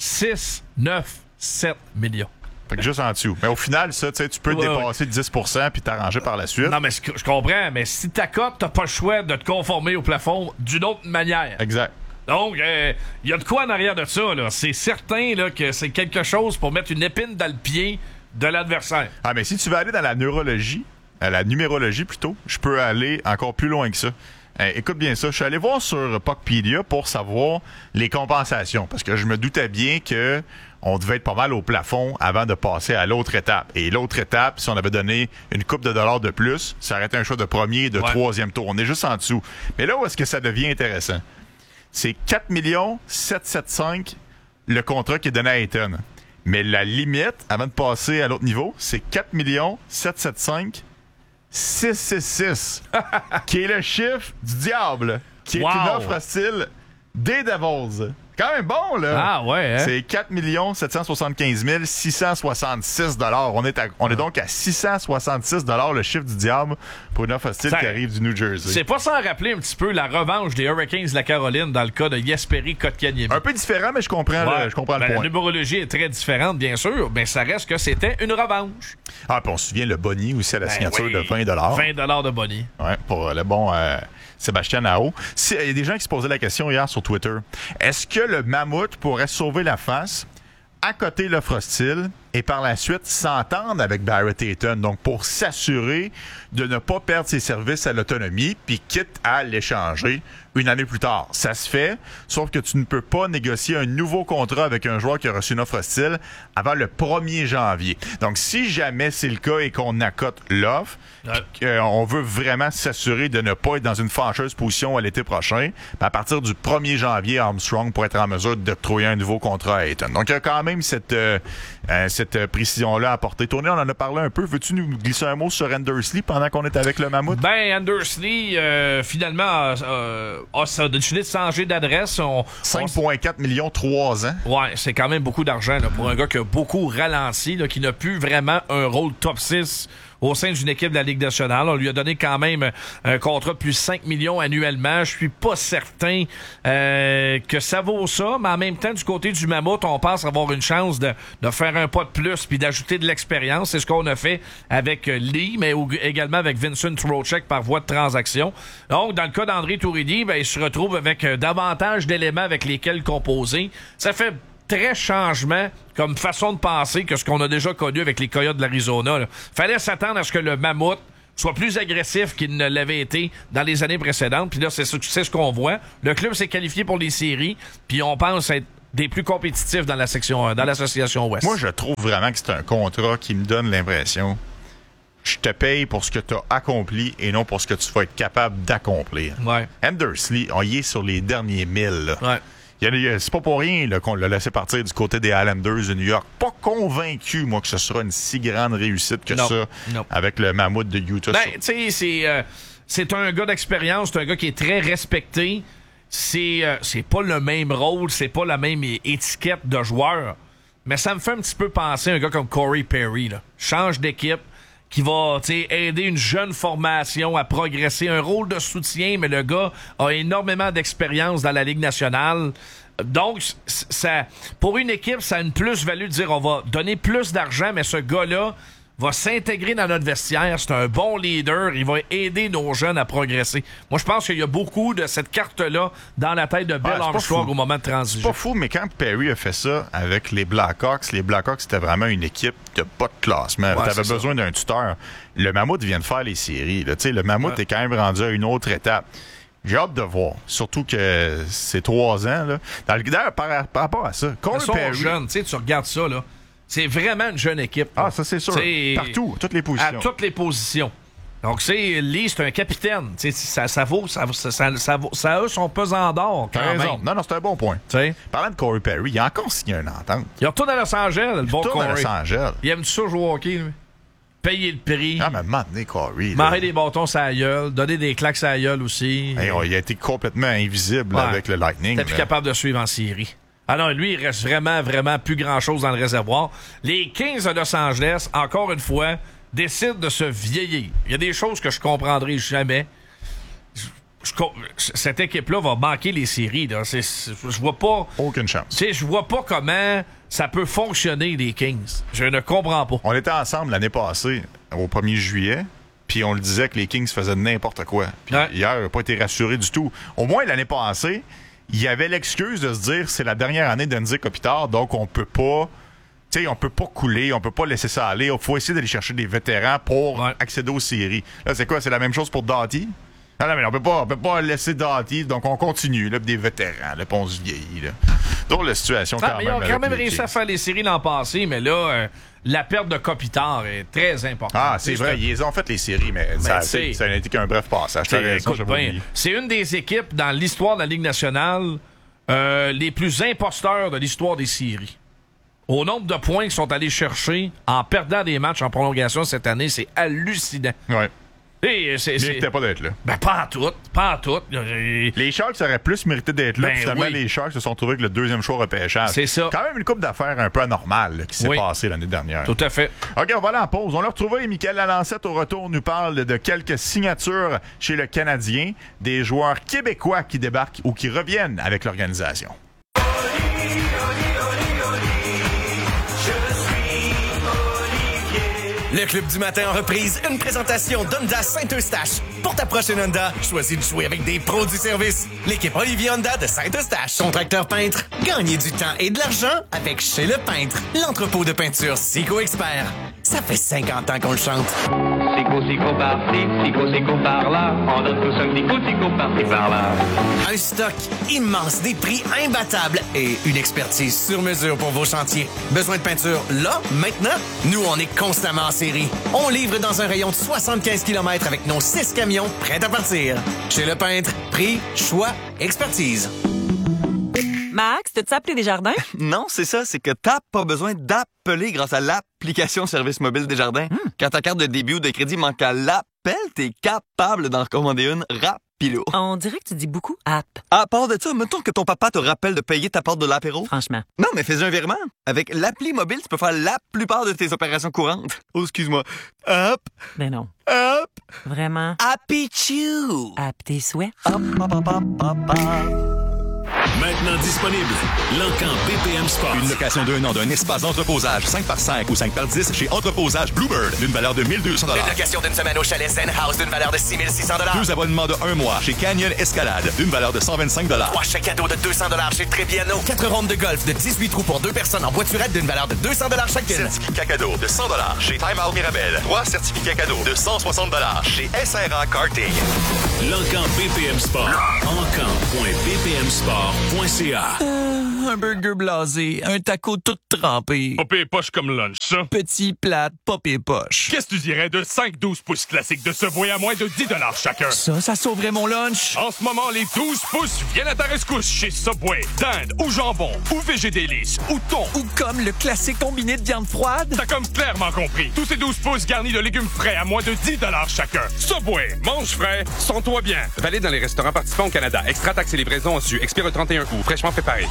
six neuf sept millions. Fait que juste en dessous. Mais au final, ça, tu sais, tu peux ouais, dépasser ouais. dix pour cent puis t'arranger par la suite. Non, mais je comprends, mais si ta cote, t'as pas le choix de te conformer au plafond d'une autre manière. Exact. Donc, il euh, y a de quoi en arrière de ça, là. C'est certain là, que c'est quelque chose pour mettre une épine dans le pied de l'adversaire. Ah, mais si tu veux aller dans la neurologie, à la numérologie plutôt, je peux aller encore plus loin que ça. Euh, écoute bien ça, je suis allé voir sur Puckpedia pour savoir les compensations, parce que je me doutais bien que on devait être pas mal au plafond avant de passer à l'autre étape. Et l'autre étape, si on avait donné une coupe de dollars de plus, ça aurait été un choix de premier et de ouais. troisième tour. On est juste en dessous. Mais là où est-ce que ça devient intéressant? C'est quatre millions sept cent soixante-cinq le contrat qui est donné à Ayton. Mais la limite, avant de passer à l'autre niveau, c'est quatre millions sept cent soixante-cinq six cent soixante-six, qui est le chiffre du diable, qui est wow. une offre hostile des Devils. Quand même bon, là. Ah, ouais, hein? C'est quatre millions sept cent soixante-quinze mille six cent soixante-six dollars. On est, à, on est donc à six cent soixante-six dollars le chiffre du diable pour une offre hostile ça, qui arrive du New Jersey. C'est pas sans rappeler un petit peu la revanche des Hurricanes de la Caroline dans le cas de Jesperi Kotkaniemi. Un peu différent, mais je comprends, ouais. le, je comprends ben, le point. La numérologie est très différente, bien sûr, mais ça reste que c'était une revanche. Ah, puis on se souvient le Bonnie aussi à la ben signature oui. de vingt dollars. vingt dollars de Bonnie. Ouais, pour le bon euh, Sébastien Aho. Il y a des gens qui se posaient la question hier sur Twitter. Est-ce que le Mammouth pourrait sauver la face, accoter l'offre hostile et par la suite s'entendre avec Barrett Hayton, donc pour s'assurer de ne pas perdre ses services à l'autonomie, puis quitte à l'échanger une année plus tard. Ça se fait, sauf que tu ne peux pas négocier un nouveau contrat avec un joueur qui a reçu une offre hostile avant le premier janvier. Donc, si jamais c'est le cas et qu'on accote l'offre, ouais. euh, on veut vraiment s'assurer de ne pas être dans une fâcheuse position à l'été prochain, à partir du premier janvier, Armstrong pourrait être en mesure de trouver un nouveau contrat à Ayton. Donc, il y a quand même cette... Euh, euh, cette précision-là à apporter. Tony, on en a parlé un peu. Veux-tu nous glisser un mot sur Anders Lee pendant qu'on est avec le Mammouth? Ben, Anders Lee, euh, finalement, euh, a décidé de changer d'adresse. On, cinq virgule quatre millions, trois ans. Ouais, c'est quand même beaucoup d'argent là, pour un gars qui a beaucoup ralenti, là, qui n'a plus vraiment un rôle top six au sein d'une équipe de la Ligue nationale. On lui a donné quand même un contrat de plus de cinq millions annuellement. Je suis pas certain euh, que ça vaut ça, mais en même temps, du côté du Mammouth, on pense avoir une chance de, de faire un pas de plus puis d'ajouter de l'expérience. C'est ce qu'on a fait avec Lee, mais également avec Vincent Trocheck par voie de transaction. Donc, dans le cas d'André Tourigny, ben, il se retrouve avec euh, davantage d'éléments avec lesquels composer. Ça fait très changement comme façon de penser que ce qu'on a déjà connu avec les Coyotes de l'Arizona. Là. Fallait s'attendre à ce que le Mammouth soit plus agressif qu'il ne l'avait été dans les années précédentes. Puis là, c'est, c'est ce qu'on voit. Le club s'est qualifié pour les séries, puis on pense être des plus compétitifs dans la section dans l'association Ouest. Moi, je trouve vraiment que c'est un contrat qui me donne l'impression je te paye pour ce que tu as accompli et non pour ce que tu vas être capable d'accomplir. Ouais. Anders Lee, on y est sur les derniers mille. Là. Ouais. Il y a, c'est pas pour rien là, qu'on l'a laissé partir du côté des Islanders de New York. Pas convaincu, moi, que ce sera une si grande réussite que non. ça non. avec le Mammouth de Utah. Ben, tu sais, c'est, euh, c'est un gars d'expérience, c'est un gars qui est très respecté. C'est, euh, c'est pas le même rôle, c'est pas la même étiquette de joueur. Mais ça me fait un petit peu penser à un gars comme Corey Perry. Là. Change d'équipe, qui va aider une jeune formation à progresser. Un rôle de soutien, mais le gars a énormément d'expérience dans la Ligue nationale. Donc, ça, pour une équipe, ça a une plus-value de dire on va donner plus d'argent, mais ce gars-là va s'intégrer dans notre vestiaire. C'est un bon leader. Il va aider nos jeunes à progresser. Moi, je pense qu'il y a beaucoup de cette carte-là dans la tête de Bill ah, Armstrong au moment de transiger. C'est pas fou, mais quand Perry a fait ça avec les Blackhawks, les Blackhawks, c'était vraiment une équipe de pas de classement. Ouais, t'avais besoin ça. d'un tuteur. Le Mammouth vient de faire les séries. Là. Le Mammouth ouais. est quand même rendu à une autre étape. J'ai hâte de voir. Surtout que c'est trois ans. Là. Dans le, d'ailleurs, par, par rapport à ça, Corey Perry... jeune, tu regardes ça, là. C'est vraiment une jeune équipe. Ah, là. Ça, c'est sûr. C'est partout, à toutes les positions. À toutes les positions. Donc, c'est Lee, c'est un capitaine. Ça, ça vaut, ça, ça, ça, ça, vaut, ça a son pesant d'or. Quand même. Raison. Non, non, c'est un bon point. T'sais. Parlant de Corey Perry, il a encore signé une entente. Il retourne à Los Angeles, le bon Corey. à Los Angeles. Il aime ça jouer au hockey, lui. Payer le prix. Ah, mais maintenant, Corey. Marrer des bâtons sur la gueule, donner des claques sur la gueule aussi. Hey, oh, il a été complètement invisible ouais. avec le Lightning. T'es plus capable de suivre en série. Ah non, lui, il reste vraiment, vraiment plus grand-chose dans le réservoir. Les Kings de Los Angeles, encore une fois, décident de se vieillir. Il y a des choses que je comprendrai jamais. Je, je, cette équipe-là va manquer les séries. Là. C'est, c'est, je vois pas... Aucune chance. Je vois pas comment ça peut fonctionner, les Kings. Je ne comprends pas. On était ensemble l'année passée, au premier juillet, puis on le disait que les Kings faisaient n'importe quoi. Puis ouais. hier, il n'a pas été rassuré du tout. Au moins, l'année passée... il y avait l'excuse de se dire c'est la dernière année d'Anze Kopitar, donc on peut pas tu sais, on peut pas couler, on peut pas laisser ça aller. Il faut essayer d'aller chercher des vétérans pour ouais. accéder aux séries. Là, c'est quoi? C'est la même chose pour Doughty? Non, non, mais on peut pas, on peut pas laisser Doughty, donc on continue, là, des vétérans, là, puis on se vieillit, là. Donc, la situation, ah, quand mais même. Ils ont quand même réussi Kings. à faire les séries l'an passé, mais là, euh, la perte de Kopitar est très importante. Ah, c'est vrai, c'est... ils ont fait les séries, mais, mais ça, c'est, ça n'a été qu'un bref passage. Écoute, ben, c'est une des équipes dans l'histoire de la Ligue nationale euh, les plus imposteurs de l'histoire des séries. Au nombre de points qu'ils sont allés chercher en perdant des matchs en prolongation cette année, c'est hallucinant. Ouais. Et c'est, il méritait pas d'être là. Ben, pas en tout. Pas en tout. Les Sharks auraient plus mérité d'être là. Ben, finalement, oui. les Sharks se sont trouvés avec le deuxième choix repêchage. C'est ça. Quand même une coupe d'affaires un peu anormale là, qui s'est oui. passée l'année dernière. Tout à fait. OK, on va aller en pause. On l'a retrouvé. Michael Lalancette, au retour, nous parle de quelques signatures chez le Canadien, des joueurs québécois qui débarquent ou qui reviennent avec l'organisation. Le Club du matin en reprise, une présentation d'Honda Saint-Eustache. Pour ta prochaine Honda, choisis de jouer avec des pros du service. L'équipe Olivier Honda de Saint-Eustache. Contracteur peintre, gagnez du temps et de l'argent avec Chez Le Peintre, l'entrepôt de peinture Sico Expert. Ça fait cinquante ans qu'on le chante. Sico, Sico par-ci, Sico, Sico par-là. On donne tous un petit coup, Sico par-ci, par-là. Un stock immense, des prix imbattables et une expertise sur mesure pour vos chantiers. Besoin de peinture là, maintenant? Nous, on est constamment en série. On livre dans un rayon de soixante-quinze kilomètres avec nos six camions prêts à partir. Chez Le Peintre, prix, choix, expertise. Max, t'as-tu appelé Desjardins? Non, c'est ça, c'est que t'as pas besoin d'appeler grâce à l'application Service mobile Desjardins. Mm. Quand ta carte de débit ou de crédit manque à l'appel, t'es capable d'en recommander une rapide. On dirait que tu dis beaucoup app. À part de ça, mettons que ton papa te rappelle de payer ta part de l'apéro. Franchement. Non, mais fais un virement. Avec l'appli mobile, tu peux faire la plupart de tes opérations courantes. Oh, excuse-moi. Hop. Ben non. Hop. Vraiment. Happy Chew. App tes souhaits. Hop, hop, hop, hop, hop, hop. Maintenant disponible, L'Encan B P M Sport. Une location d'un an d'un espace d'entreposage cinq par cinq ou cinq par dix chez Entreposage Bluebird d'une valeur de mille deux cents dollars. Une location d'une semaine au chalet Zen House d'une valeur de six mille six cents dollars. Deux abonnements de un mois chez Canyon Escalade d'une valeur de cent vingt-cinq dollars. Trois chèques cadeaux de deux cents dollars chez Trébiano. Quatre rondes de golf de dix-huit trous pour deux personnes en voiturette d'une valeur de deux cents dollars chacune. Certificat cadeau de cent dollars chez Time Out Mirabel. Trois certificats cadeaux de cent soixante dollars chez S R A Karting. L'Encan B P M Sport. encan point b p m sport point c a. Euh, un burger blasé, un taco tout trempé. Pas pire poche comme lunch, ça. Petit, plate, pas pire poche. Qu'est-ce que tu dirais de cinq douze pouces classiques de Subway à moins de dix dollars chacun? Ça, ça sauverait mon lunch. En ce moment, les douze pouces viennent à ta rescousse chez Subway. Dinde ou jambon, ou végé délice, ou thon. Ou comme le classique combiné de viande froide. T'as comme clairement compris. Tous ces douze pouces garnis de légumes frais à moins de dix dollars chacun. Subway, mange frais, sens-toi bien. Valide dans les restaurants participants au Canada. Extra taxes et livraison en su. Expire le trente et un août. Fraîchement préparé.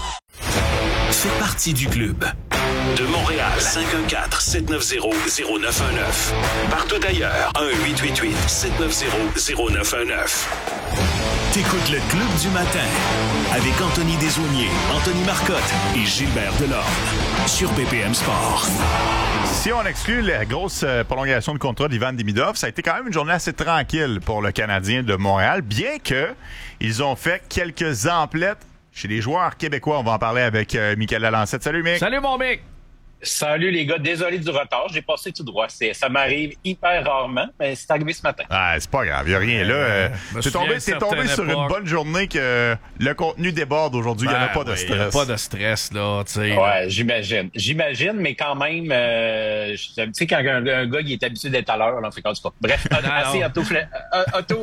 Fais partie du club. De Montréal, cinq un quatre, sept neuf zéro, zéro neuf un neuf. Partout ailleurs, un huit huit huit, sept neuf zéro, zéro neuf un neuf. T'écoutes le Club du matin avec Anthony Desaulniers, Anthony Marcotte et Gilbert Delorme sur B P M Sport. Si on exclut la grosse euh, prolongation de contrat d'Ivan Demidov, ça a été quand même une journée assez tranquille pour le Canadien de Montréal, bien que ils ont fait quelques emplettes chez les joueurs québécois. On va en parler avec euh, Michael Lalancette. Salut, Mick. Salut, mon Mick. Salut les gars, désolé du retard, j'ai passé tout droit. C'est, ça m'arrive hyper rarement, mais c'est arrivé ce matin. Ah, c'est pas grave, il n'y a rien là. Euh, euh, t'es tombé, t'es tombé sur une bonne journée que le contenu déborde aujourd'hui, il ben, n'y en a pas de oui, stress. Il n'y a pas de stress, là, tu sais. Ouais, j'imagine. J'imagine, mais quand même, euh, tu sais, quand un, un gars il est habitué d'être à l'heure, là, on fait quand tu pas. Bref, assez auto-flagellé, auto,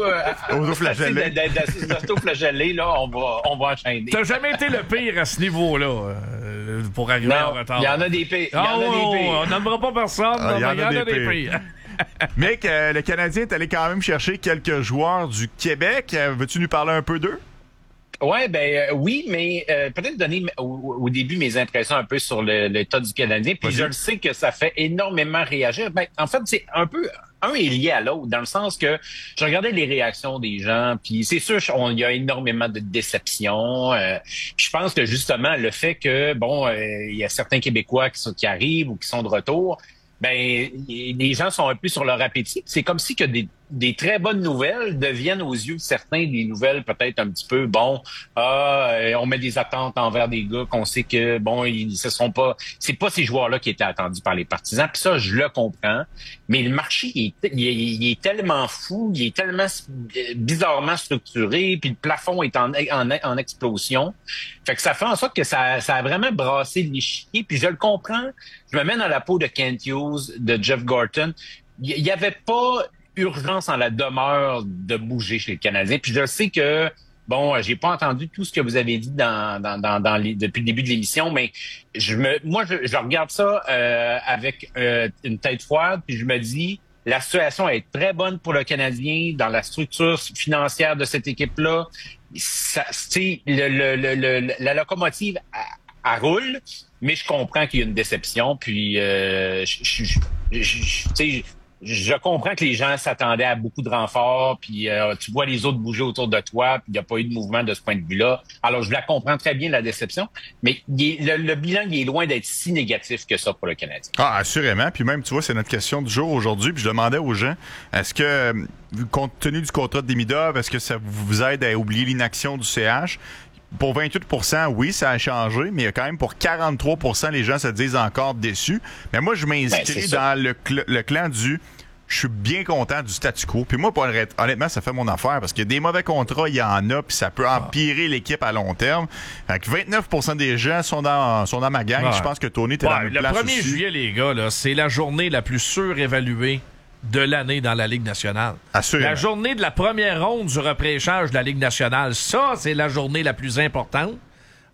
euh, auto-flagellé, là, on va, on va enchaîner. T'as jamais été le pire à ce niveau-là, euh, pour arriver non, en retard. Il y en a des pires. Il y en oh, a des pires. On n'aimera pas personne, ah, il y en, y en a, a des pires. pires. Mec, euh, le Canadien est allé quand même chercher quelques joueurs du Québec. Euh, veux-tu nous parler un peu d'eux? Ouais, ben euh, oui, mais euh, peut-être donner au, au début mes impressions un peu sur le, l'état du Canadien. Puis Vas-y. Je le sais que ça fait énormément réagir. Ben, en fait, c'est un peu... Un est lié à l'autre, dans le sens que je regardais les réactions des gens, puis c'est sûr, il y a énormément de déception. Euh, je pense que justement, le fait que, bon, euh, il y a certains Québécois qui, sont, qui arrivent ou qui sont de retour, ben les gens sont un peu sur leur appétit. C'est comme si que des, des très bonnes nouvelles deviennent aux yeux de certains des nouvelles peut-être un petit peu, bon, ah, on met des attentes envers des gars qu'on sait que, bon, ils se sont pas, c'est pas ces joueurs-là qui étaient attendus par les partisans. Puis ça, je le comprends. Mais le marché, il est, il est, il est tellement fou, il est tellement bizarrement structuré, puis le plafond est en, en, en explosion. Fait que ça fait en sorte que ça, ça a vraiment brassé l'échiquier. Puis je le comprends. Je me mets dans la peau de Kent Hughes, de Jeff Gorton. Il y avait pas urgence en la demeure de bouger chez les Canadiens. Puis je sais que, bon, j'ai pas entendu tout ce que vous avez dit dans, dans, dans, dans les, depuis le début de l'émission, mais je me, moi, je, je regarde ça euh, avec euh, une tête froide, puis je me dis, la situation est très bonne pour le Canadien dans la structure financière de cette équipe-là. Ça, tu sais, le, le, le, le, la locomotive, elle, elle roule, mais je comprends qu'il y a une déception. Puis, euh, je, je, je, je, tu sais, je comprends que les gens s'attendaient à beaucoup de renforts, puis euh, tu vois les autres bouger autour de toi, puis il n'y a pas eu de mouvement de ce point de vue-là. Alors, je la comprends très bien, la déception, mais il est, le, le bilan, il est loin d'être si négatif que ça pour le Canadien. Ah, assurément. Puis même, tu vois, c'est notre question du jour aujourd'hui, puis je demandais aux gens, est-ce que, compte tenu du contrat de Demidov, est-ce que ça vous aide à oublier l'inaction du C H? Pour vingt-huit pour cent, oui, ça a changé, mais il y a quand même pour quarante-trois pour cent, les gens se disent encore déçus. Mais moi, je m'inscris ben, dans le, cl- le clan du « je suis bien content du statu quo ». Puis moi, pour, honnêtement, ça fait mon affaire parce que des mauvais contrats, il y en a, puis ça peut empirer l'équipe à long terme. Fait que vingt-neuf pour cent des gens sont dans, sont dans ma gang. Ouais. Je pense que Tony, t'es ouais, dans le place Le premier aussi. juillet, les gars, là, c'est la journée la plus surévaluée de l'année dans la Ligue nationale. Assurément. La journée de la première ronde du repêchage de la Ligue nationale, ça, c'est la journée la plus importante.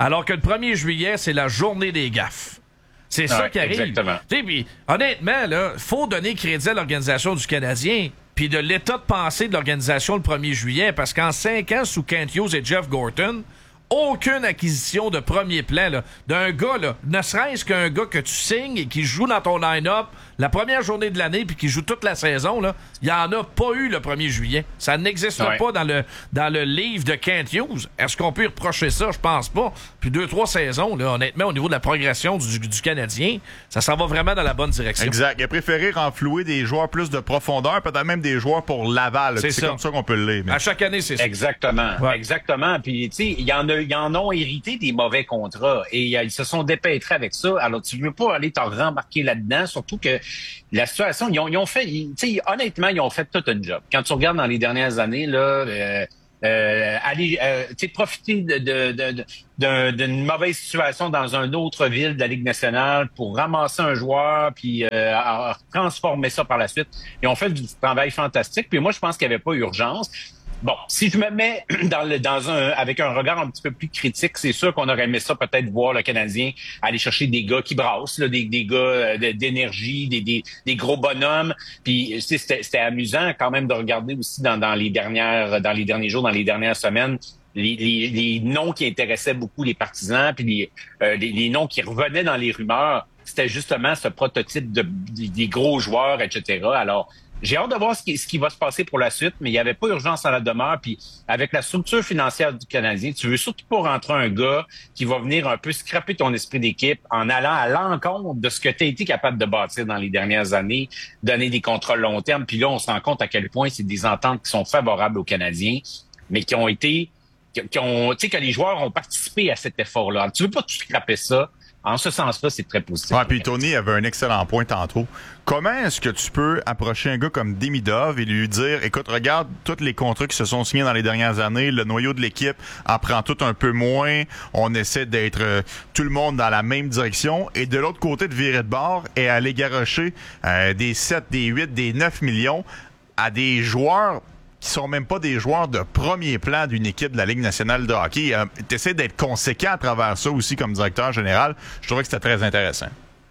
Alors que le premier juillet, c'est la journée des gaffes. C'est ça ouais, qui arrive. Exactement. Pis, honnêtement, là, faut donner crédit à l'organisation du Canadien puis de l'état de pensée de l'organisation le premier juillet, parce qu'en cinq ans, sous Kent Hughes et Jeff Gorton, aucune acquisition de premier plan là, d'un gars, là, ne serait-ce qu'un gars que tu signes et qui joue dans ton line-up la première journée de l'année puis qui joue toute la saison, là, il n'y en a pas eu le premier juillet. Ça n'existe ouais. pas dans le dans le livre de Kent Hughes. Est-ce qu'on peut y reprocher ça? Je pense pas. Puis deux, trois saisons, là, honnêtement, au niveau de la progression du, du Canadien, ça s'en va vraiment dans la bonne direction. Exact. Il a préféré renflouer des joueurs plus de profondeur, peut-être même des joueurs pour Laval. C'est, c'est ça. comme ça qu'on peut le lire. Mais... À chaque année, c'est ça. Exactement. Ouais. Exactement. Puis, tu sais, il y en a, ils en ont hérité des mauvais contrats et euh, ils se sont dépêtrés avec ça. Alors, tu veux pas aller t'en rembarquer là-dedans, surtout que la situation, ils ont, ils ont fait, tu sais, honnêtement, ils ont fait tout un job. Quand tu regardes dans les dernières années, là, euh, euh, aller, euh, tu sais, profiter de, de, de, de, d'une mauvaise situation dans une autre ville de la Ligue nationale pour ramasser un joueur puis euh, à, à transformer ça par la suite. Ils ont fait du travail fantastique. Puis moi, je pense qu'il n'y avait pas urgence. Bon, si je me mets dans le, dans un, avec un regard un petit peu plus critique, c'est sûr qu'on aurait aimé ça peut-être voir le Canadien aller chercher des gars qui brassent, là, des, des gars d'énergie, des, des, des gros bonhommes. Puis c'était, c'était amusant quand même de regarder aussi dans, dans les dernières, dans les derniers jours, dans les dernières semaines, les, les, les noms qui intéressaient beaucoup les partisans, puis les, euh, les, les noms qui revenaient dans les rumeurs. C'était justement ce prototype de, des, des gros joueurs, et cetera. Alors, j'ai hâte de voir ce qui, ce qui va se passer pour la suite, mais il n'y avait pas urgence à la demeure. Puis avec la structure financière du Canadien, tu veux surtout pas rentrer un gars qui va venir un peu scraper ton esprit d'équipe en allant à l'encontre de ce que tu as été capable de bâtir dans les dernières années, donner des contrats long terme. Puis là, on se rend compte à quel point c'est des ententes qui sont favorables aux Canadiens, mais qui ont été, qui, qui ont, tu sais, que les joueurs ont participé à cet effort-là. Alors, tu veux pas tout scraper ça. En ce sens-là, c'est très positif. Ouais, puis Tony avait un excellent point tantôt. Comment est-ce que tu peux approcher un gars comme Demidov et lui dire, écoute, regarde tous les contrats qui se sont signés dans les dernières années, le noyau de l'équipe en prend tout un peu moins, on essaie d'être euh, tout le monde dans la même direction, et de l'autre côté de virer de bord et aller garrocher euh, des sept, des huit, des neuf millions à des joueurs qui sont même pas des joueurs de premier plan d'une équipe de la Ligue nationale de hockey. Euh, t'essaies d'être conséquent à travers ça aussi comme directeur général. Je trouvais que c'était très intéressant.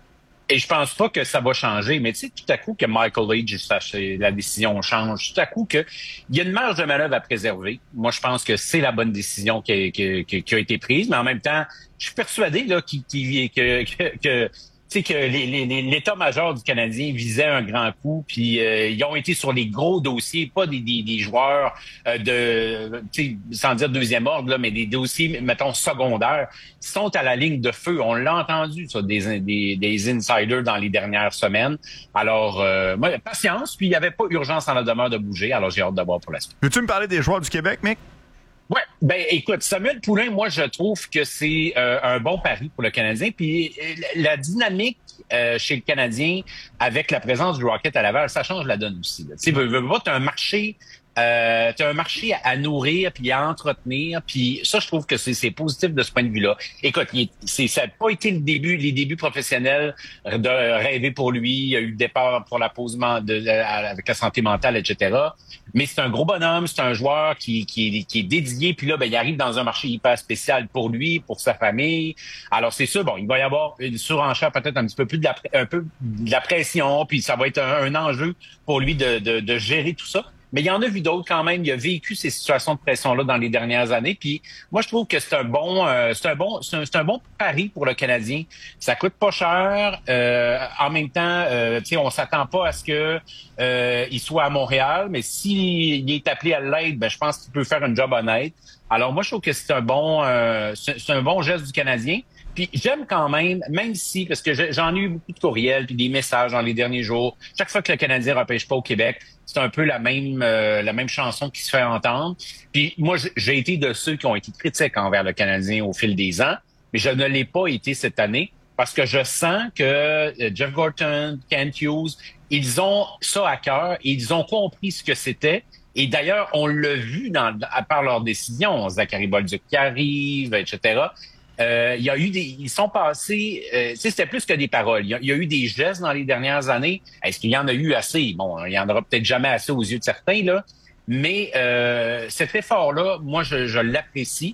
Et je pense pas que ça va changer, mais tu sais, tout à coup que Michael Age, la décision change, tout à coup que il y a une marge de manœuvre à préserver. Moi, je pense que c'est la bonne décision qui a, qui, qui, qui a été prise, mais en même temps, je suis persuadé là, qui, qui, que, que, que tu sais que les, les, l'état-major du Canadien visait un grand coup, puis euh, ils ont été sur les gros dossiers, pas des, des, des joueurs euh, de, tu sais, sans dire deuxième ordre, là, mais des dossiers, mettons, secondaires, qui sont à la ligne de feu. On l'a entendu, ça, des, des, des insiders dans les dernières semaines. Alors, euh, moi, patience, puis il n'y avait pas urgence en la demeure de bouger, alors j'ai hâte de voir pour la suite. Veux-tu me parler des joueurs du Québec, Mick? Ouais, ben écoute, Samuel Poulin, moi je trouve que c'est euh, un bon pari pour le Canadien. Puis la dynamique euh, chez le Canadien avec la présence du Rocket à Laval, ça change la donne aussi. Tu sais, veux, veux pas, t'as un marché, euh, t'as un marché à, à nourrir puis à entretenir. Puis ça, je trouve que c'est, c'est positif de ce point de vue-là. Écoute, il, c'est, ça n'a pas été le début, les débuts professionnels de rêver pour lui. Il y a eu le départ pour la pause de, de, avec la santé mentale, et cetera. Mais c'est un gros bonhomme, c'est un joueur qui, qui, qui est dédié, puis là, ben, il arrive dans un marché hyper spécial pour lui, pour sa famille. Alors, c'est sûr, bon, il va y avoir une surenchère, peut-être un petit peu plus de la, un peu de la pression, puis ça va être un, un enjeu pour lui de, de, de gérer tout ça. Mais il y en a vu d'autres quand même. Il a vécu ces situations de pression-là dans les dernières années. Puis moi, je trouve que c'est un bon, euh, c'est un bon, c'est un, c'est un bon pari pour le Canadien. Ça coûte pas cher. Euh, en même temps, euh, tu sais, on s'attend pas à ce que euh, il soit à Montréal, mais s'il est appelé à l'aide, ben je pense qu'il peut faire un job honnête. Alors moi, je trouve que c'est un bon, euh, c'est, c'est un bon geste du Canadien. Puis j'aime quand même, même si, parce que j'en ai eu beaucoup de courriels puis des messages dans les derniers jours. Chaque fois que le Canadien repêche pas au Québec, c'est un peu la même euh, la même chanson qui se fait entendre. Puis moi, j'ai été de ceux qui ont été critiques envers le Canadien au fil des ans, mais je ne l'ai pas été cette année parce que je sens que Jeff Gorton, Kent Hughes, ils ont ça à cœur et ils ont compris ce que c'était. Et d'ailleurs, on l'a vu dans, à part leurs décisions, Zachary Bolduc qui arrive, et cetera. Euh, il y a eu des, ils sont passés, euh, tu sais, c'était plus que des paroles. Il y, a, il y a eu des gestes dans les dernières années. Est-ce qu'il y en a eu assez? Bon, il y en aura peut-être jamais assez aux yeux de certains, là. Mais euh, cet effort-là, moi, je, je l'apprécie.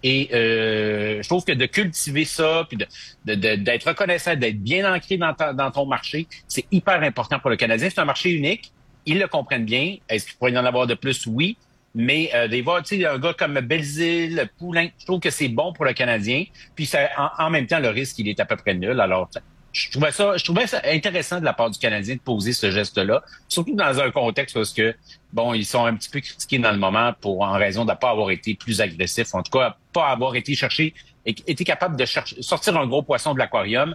Et euh, je trouve que de cultiver ça, puis de, de, de, d'être reconnaissant, d'être bien ancré dans, ta, dans ton marché, c'est hyper important pour le Canadien. C'est un marché unique. Ils le comprennent bien. Est-ce qu'il pourrait y en avoir de plus? Oui. Mais euh, des fois, tu sais, un gars comme Belzile, Poulain, je trouve que c'est bon pour le Canadien. Puis ça, en, en même temps, le risque, il est à peu près nul. Alors, je trouvais ça, je trouvais ça intéressant de la part du Canadien de poser ce geste-là, surtout dans un contexte parce que, bon, ils sont un petit peu critiqués dans le moment pour en raison de ne pas avoir été plus agressifs, en tout cas, pas avoir été chercher, été capable de chercher, sortir un gros poisson de l'aquarium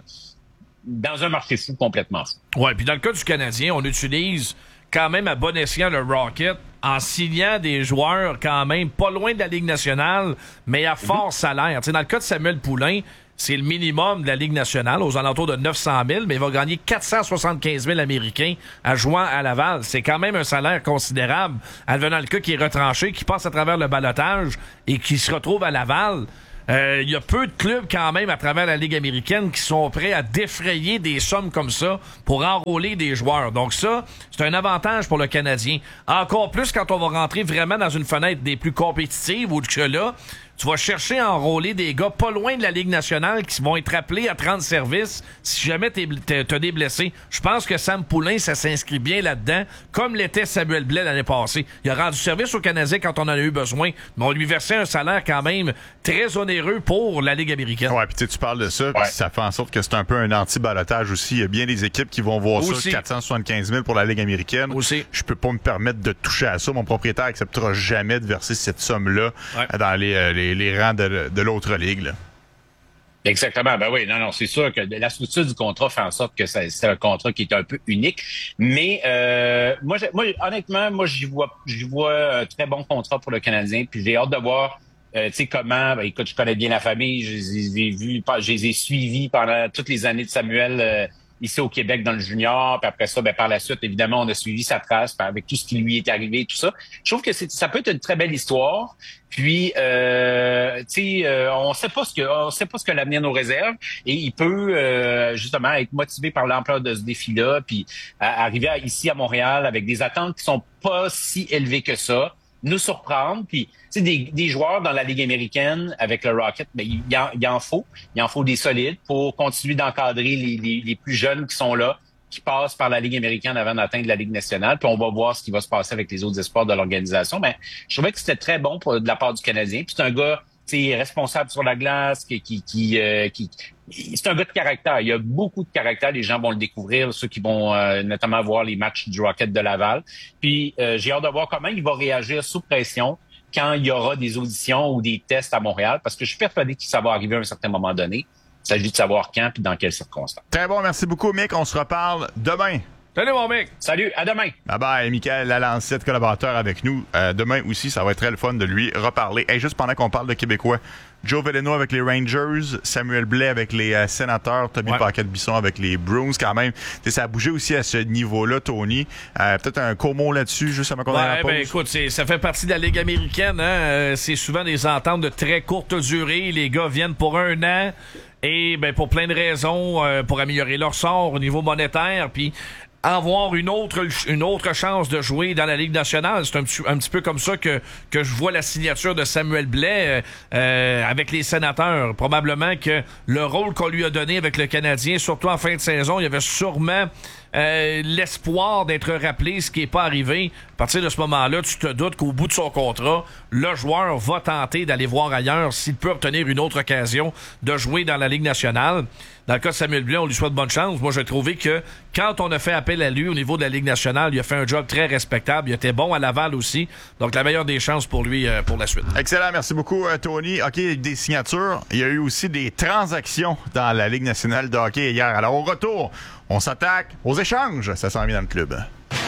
dans un marché fou complètement fou. Ouais, puis dans le cas du Canadien, on utilise quand même à bon escient le Rocket en signant des joueurs quand même pas loin de la Ligue nationale, mais à fort mm-hmm. salaire. Tu sais, dans le cas de Samuel Poulain, c'est le minimum de la Ligue nationale, aux alentours de neuf cent mille, mais il va gagner quatre cent soixante-quinze mille américains à jouant à Laval. C'est quand même un salaire considérable. Advenant le cas qui est retranché, qui passe à travers le ballottage et qui se retrouve à Laval. Euh, il y a peu de clubs quand même à travers la Ligue américaine qui sont prêts à défrayer des sommes comme ça pour enrôler des joueurs. Donc ça, c'est un avantage pour le Canadien. Encore plus quand on va rentrer vraiment dans une fenêtre des plus compétitives ou que là, tu vas chercher à enrôler des gars pas loin de la Ligue nationale qui vont être appelés à te rendre service si jamais t'es, t'es, t'as des blessés. Je pense que Sam Poulain, ça s'inscrit bien là-dedans, comme l'était Samuel Blais l'année passée. Il a rendu service au Canadien quand on en a eu besoin, mais on lui versait un salaire quand même très onéreux pour la Ligue américaine. Ouais, puis tu sais, tu parles de ça, ouais. ça fait en sorte que c'est un peu un anti-balotage aussi. Il y a bien des équipes qui vont voir aussi. ça, quatre cent soixante-quinze mille pour la Ligue américaine. Aussi. Je peux pas me permettre de toucher à ça. Mon propriétaire acceptera jamais de verser cette somme-là ouais. dans les, les, les rangs de, de l'autre ligue, là. Exactement. Ben oui, non, non, c'est sûr que la structure du contrat fait en sorte que ça, c'est un contrat qui est un peu unique. Mais euh, moi, moi, honnêtement, moi, j'y vois, j'y vois un très bon contrat pour le Canadien. Puis j'ai hâte de voir, euh, tu sais, comment. Ben, écoute, je connais bien la famille. Je les ai vus, je les ai suivis pendant toutes les années de Samuel. Euh, ici au Québec dans le junior, puis après ça, ben par la suite, évidemment, on a suivi sa trace avec tout ce qui lui est arrivé, tout ça. Je trouve que c'est, ça peut être une très belle histoire. Puis, euh, tu sais, euh, on sait pas ce que, on sait pas ce que l'avenir nous réserve, et il peut euh, justement être motivé par l'ampleur de ce défi-là, puis à, arriver à, ici à Montréal avec des attentes qui sont pas si élevées que ça. Nous surprendre, puis tu sais, des, des joueurs dans la Ligue américaine avec le Rocket, ben il en, il en faut, il en faut des solides pour continuer d'encadrer les, les, les plus jeunes qui sont là, qui passent par la Ligue américaine avant d'atteindre la Ligue nationale, puis on va voir ce qui va se passer avec les autres espoirs de l'organisation. Ben, je trouvais que c'était très bon pour, de la part du Canadien, puis c'est un gars, tu sais, responsable sur la glace, qui, qui, qui, euh, qui c'est un gars de caractère. Il y a beaucoup de caractère. Les gens vont le découvrir, ceux qui vont euh, notamment voir les matchs du Rocket de Laval. Puis euh, j'ai hâte de voir comment il va réagir sous pression quand il y aura des auditions ou des tests à Montréal, parce que je suis persuadé que ça va arriver à un certain moment donné. Il s'agit de savoir quand et dans quelles circonstances. Très bon, merci beaucoup, Mick. On se reparle demain. Salut, mon mec. Salut, à demain. Bye bye, Michael Lalancette, collaborateur avec nous. Euh, demain aussi, ça va être très le fun de lui reparler. Et hey, juste pendant qu'on parle de Québécois, Joe Veleno avec les Rangers, Samuel Blais avec les euh, Sénateurs, Tommy ouais. Paquette-Bisson avec les Bruins quand même. T'sais, ça a bougé aussi à ce niveau-là, Tony. Euh, peut-être un court mot là-dessus, juste avant qu'on ouais, aille à la pause. Ben, écoute, c'est, ça fait partie de la Ligue américaine. Hein? Euh, c'est souvent des ententes de très courte durée. Les gars viennent pour un an et ben pour plein de raisons, euh, pour améliorer leur sort au niveau monétaire. Puis avoir une autre une autre chance de jouer dans la Ligue nationale. C'est un petit, un petit peu comme ça que, que je vois la signature de Samuel Blais euh, avec les Sénateurs. Probablement que le rôle qu'on lui a donné avec le Canadien, surtout en fin de saison, il y avait sûrement euh, l'espoir d'être rappelé, ce qui n'est pas arrivé. À partir de ce moment-là, tu te doutes qu'au bout de son contrat, le joueur va tenter d'aller voir ailleurs s'il peut obtenir une autre occasion de jouer dans la Ligue nationale. Dans le cas de Samuel Blais, on lui souhaite bonne chance. Moi, j'ai trouvé que quand on a fait appel à lui au niveau de la Ligue nationale, il a fait un job très respectable. Il était bon à Laval aussi. Donc, la meilleure des chances pour lui euh, pour la suite. Excellent. Merci beaucoup, euh, Tony. OK, des signatures. Il y a eu aussi des transactions dans la Ligue nationale de hockey hier. Alors, au retour, on s'attaque aux échanges. Ça s'en vient dans le club.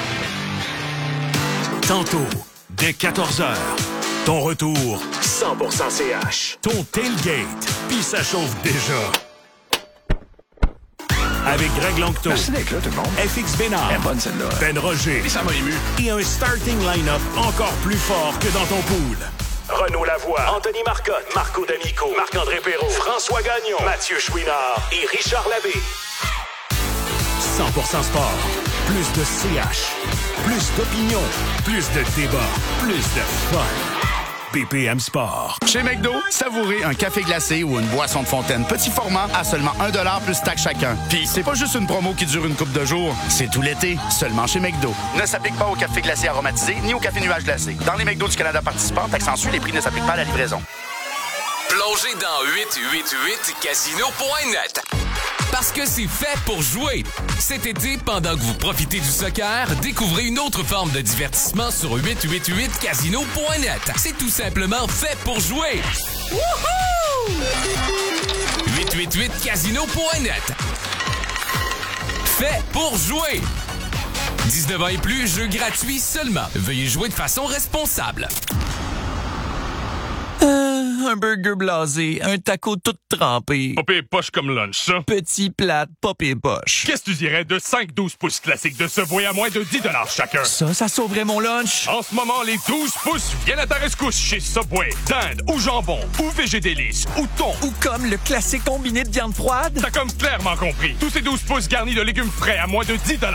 Tantôt, dès quatorze heures, ton retour cent pour cent C H. Ton tailgate, puis ça chauffe déjà. Avec Greg Longto, Merci d'être là, tout le monde. F X Bénard, Elle est bonne, celle-là. Ben Roger, Et ça m'a ému. et un starting line-up encore plus fort que dans ton pool. Renaud Lavoie, Anthony Marcotte, Marco D'Amico, Marc-André Perrault, François Gagnon, Mathieu Chouinard et Richard Labbé. cent pour cent sport. Plus de C H. Plus d'opinion. Plus de débat. Plus de fun. B P M Sport. Chez McDo, savourez un café glacé ou une boisson de fontaine petit format à seulement un dollar plus taxe chacun. Puis c'est pas juste une promo qui dure une couple de jours, c'est tout l'été, seulement chez McDo. Ne s'applique pas au café glacé aromatisé ni au café nuage glacé. Dans les McDo du Canada participants, taxe en Suisse, les prix ne s'appliquent pas à la livraison. Plongez dans huit huit huit casino point net. Parce que c'est fait pour jouer. Cet été, pendant que vous profitez du soccer, découvrez une autre forme de divertissement sur huit huit huit casino point net. C'est tout simplement fait pour jouer. Wouhou! huit huit huit casino point net. Fait pour jouer. dix-neuf ans et plus, jeu gratuit seulement. Veuillez jouer de façon responsable. Euh, un burger blasé, un taco tout trempé. Pas pire poche comme lunch, ça. Petit plate, pas pire poche. Qu'est-ce que tu dirais de cinq douze pouces classiques de Subway à moins de dix dollars chacun? Ça, ça sauverait mon lunch. En ce moment, les douze pouces viennent à ta rescousse chez Subway. Dinde ou jambon, ou végédélice, ou thon. Ou comme le classique combiné de viande froide. T'as comme clairement compris. Tous ces douze pouces garnis de légumes frais à moins de dix dollars.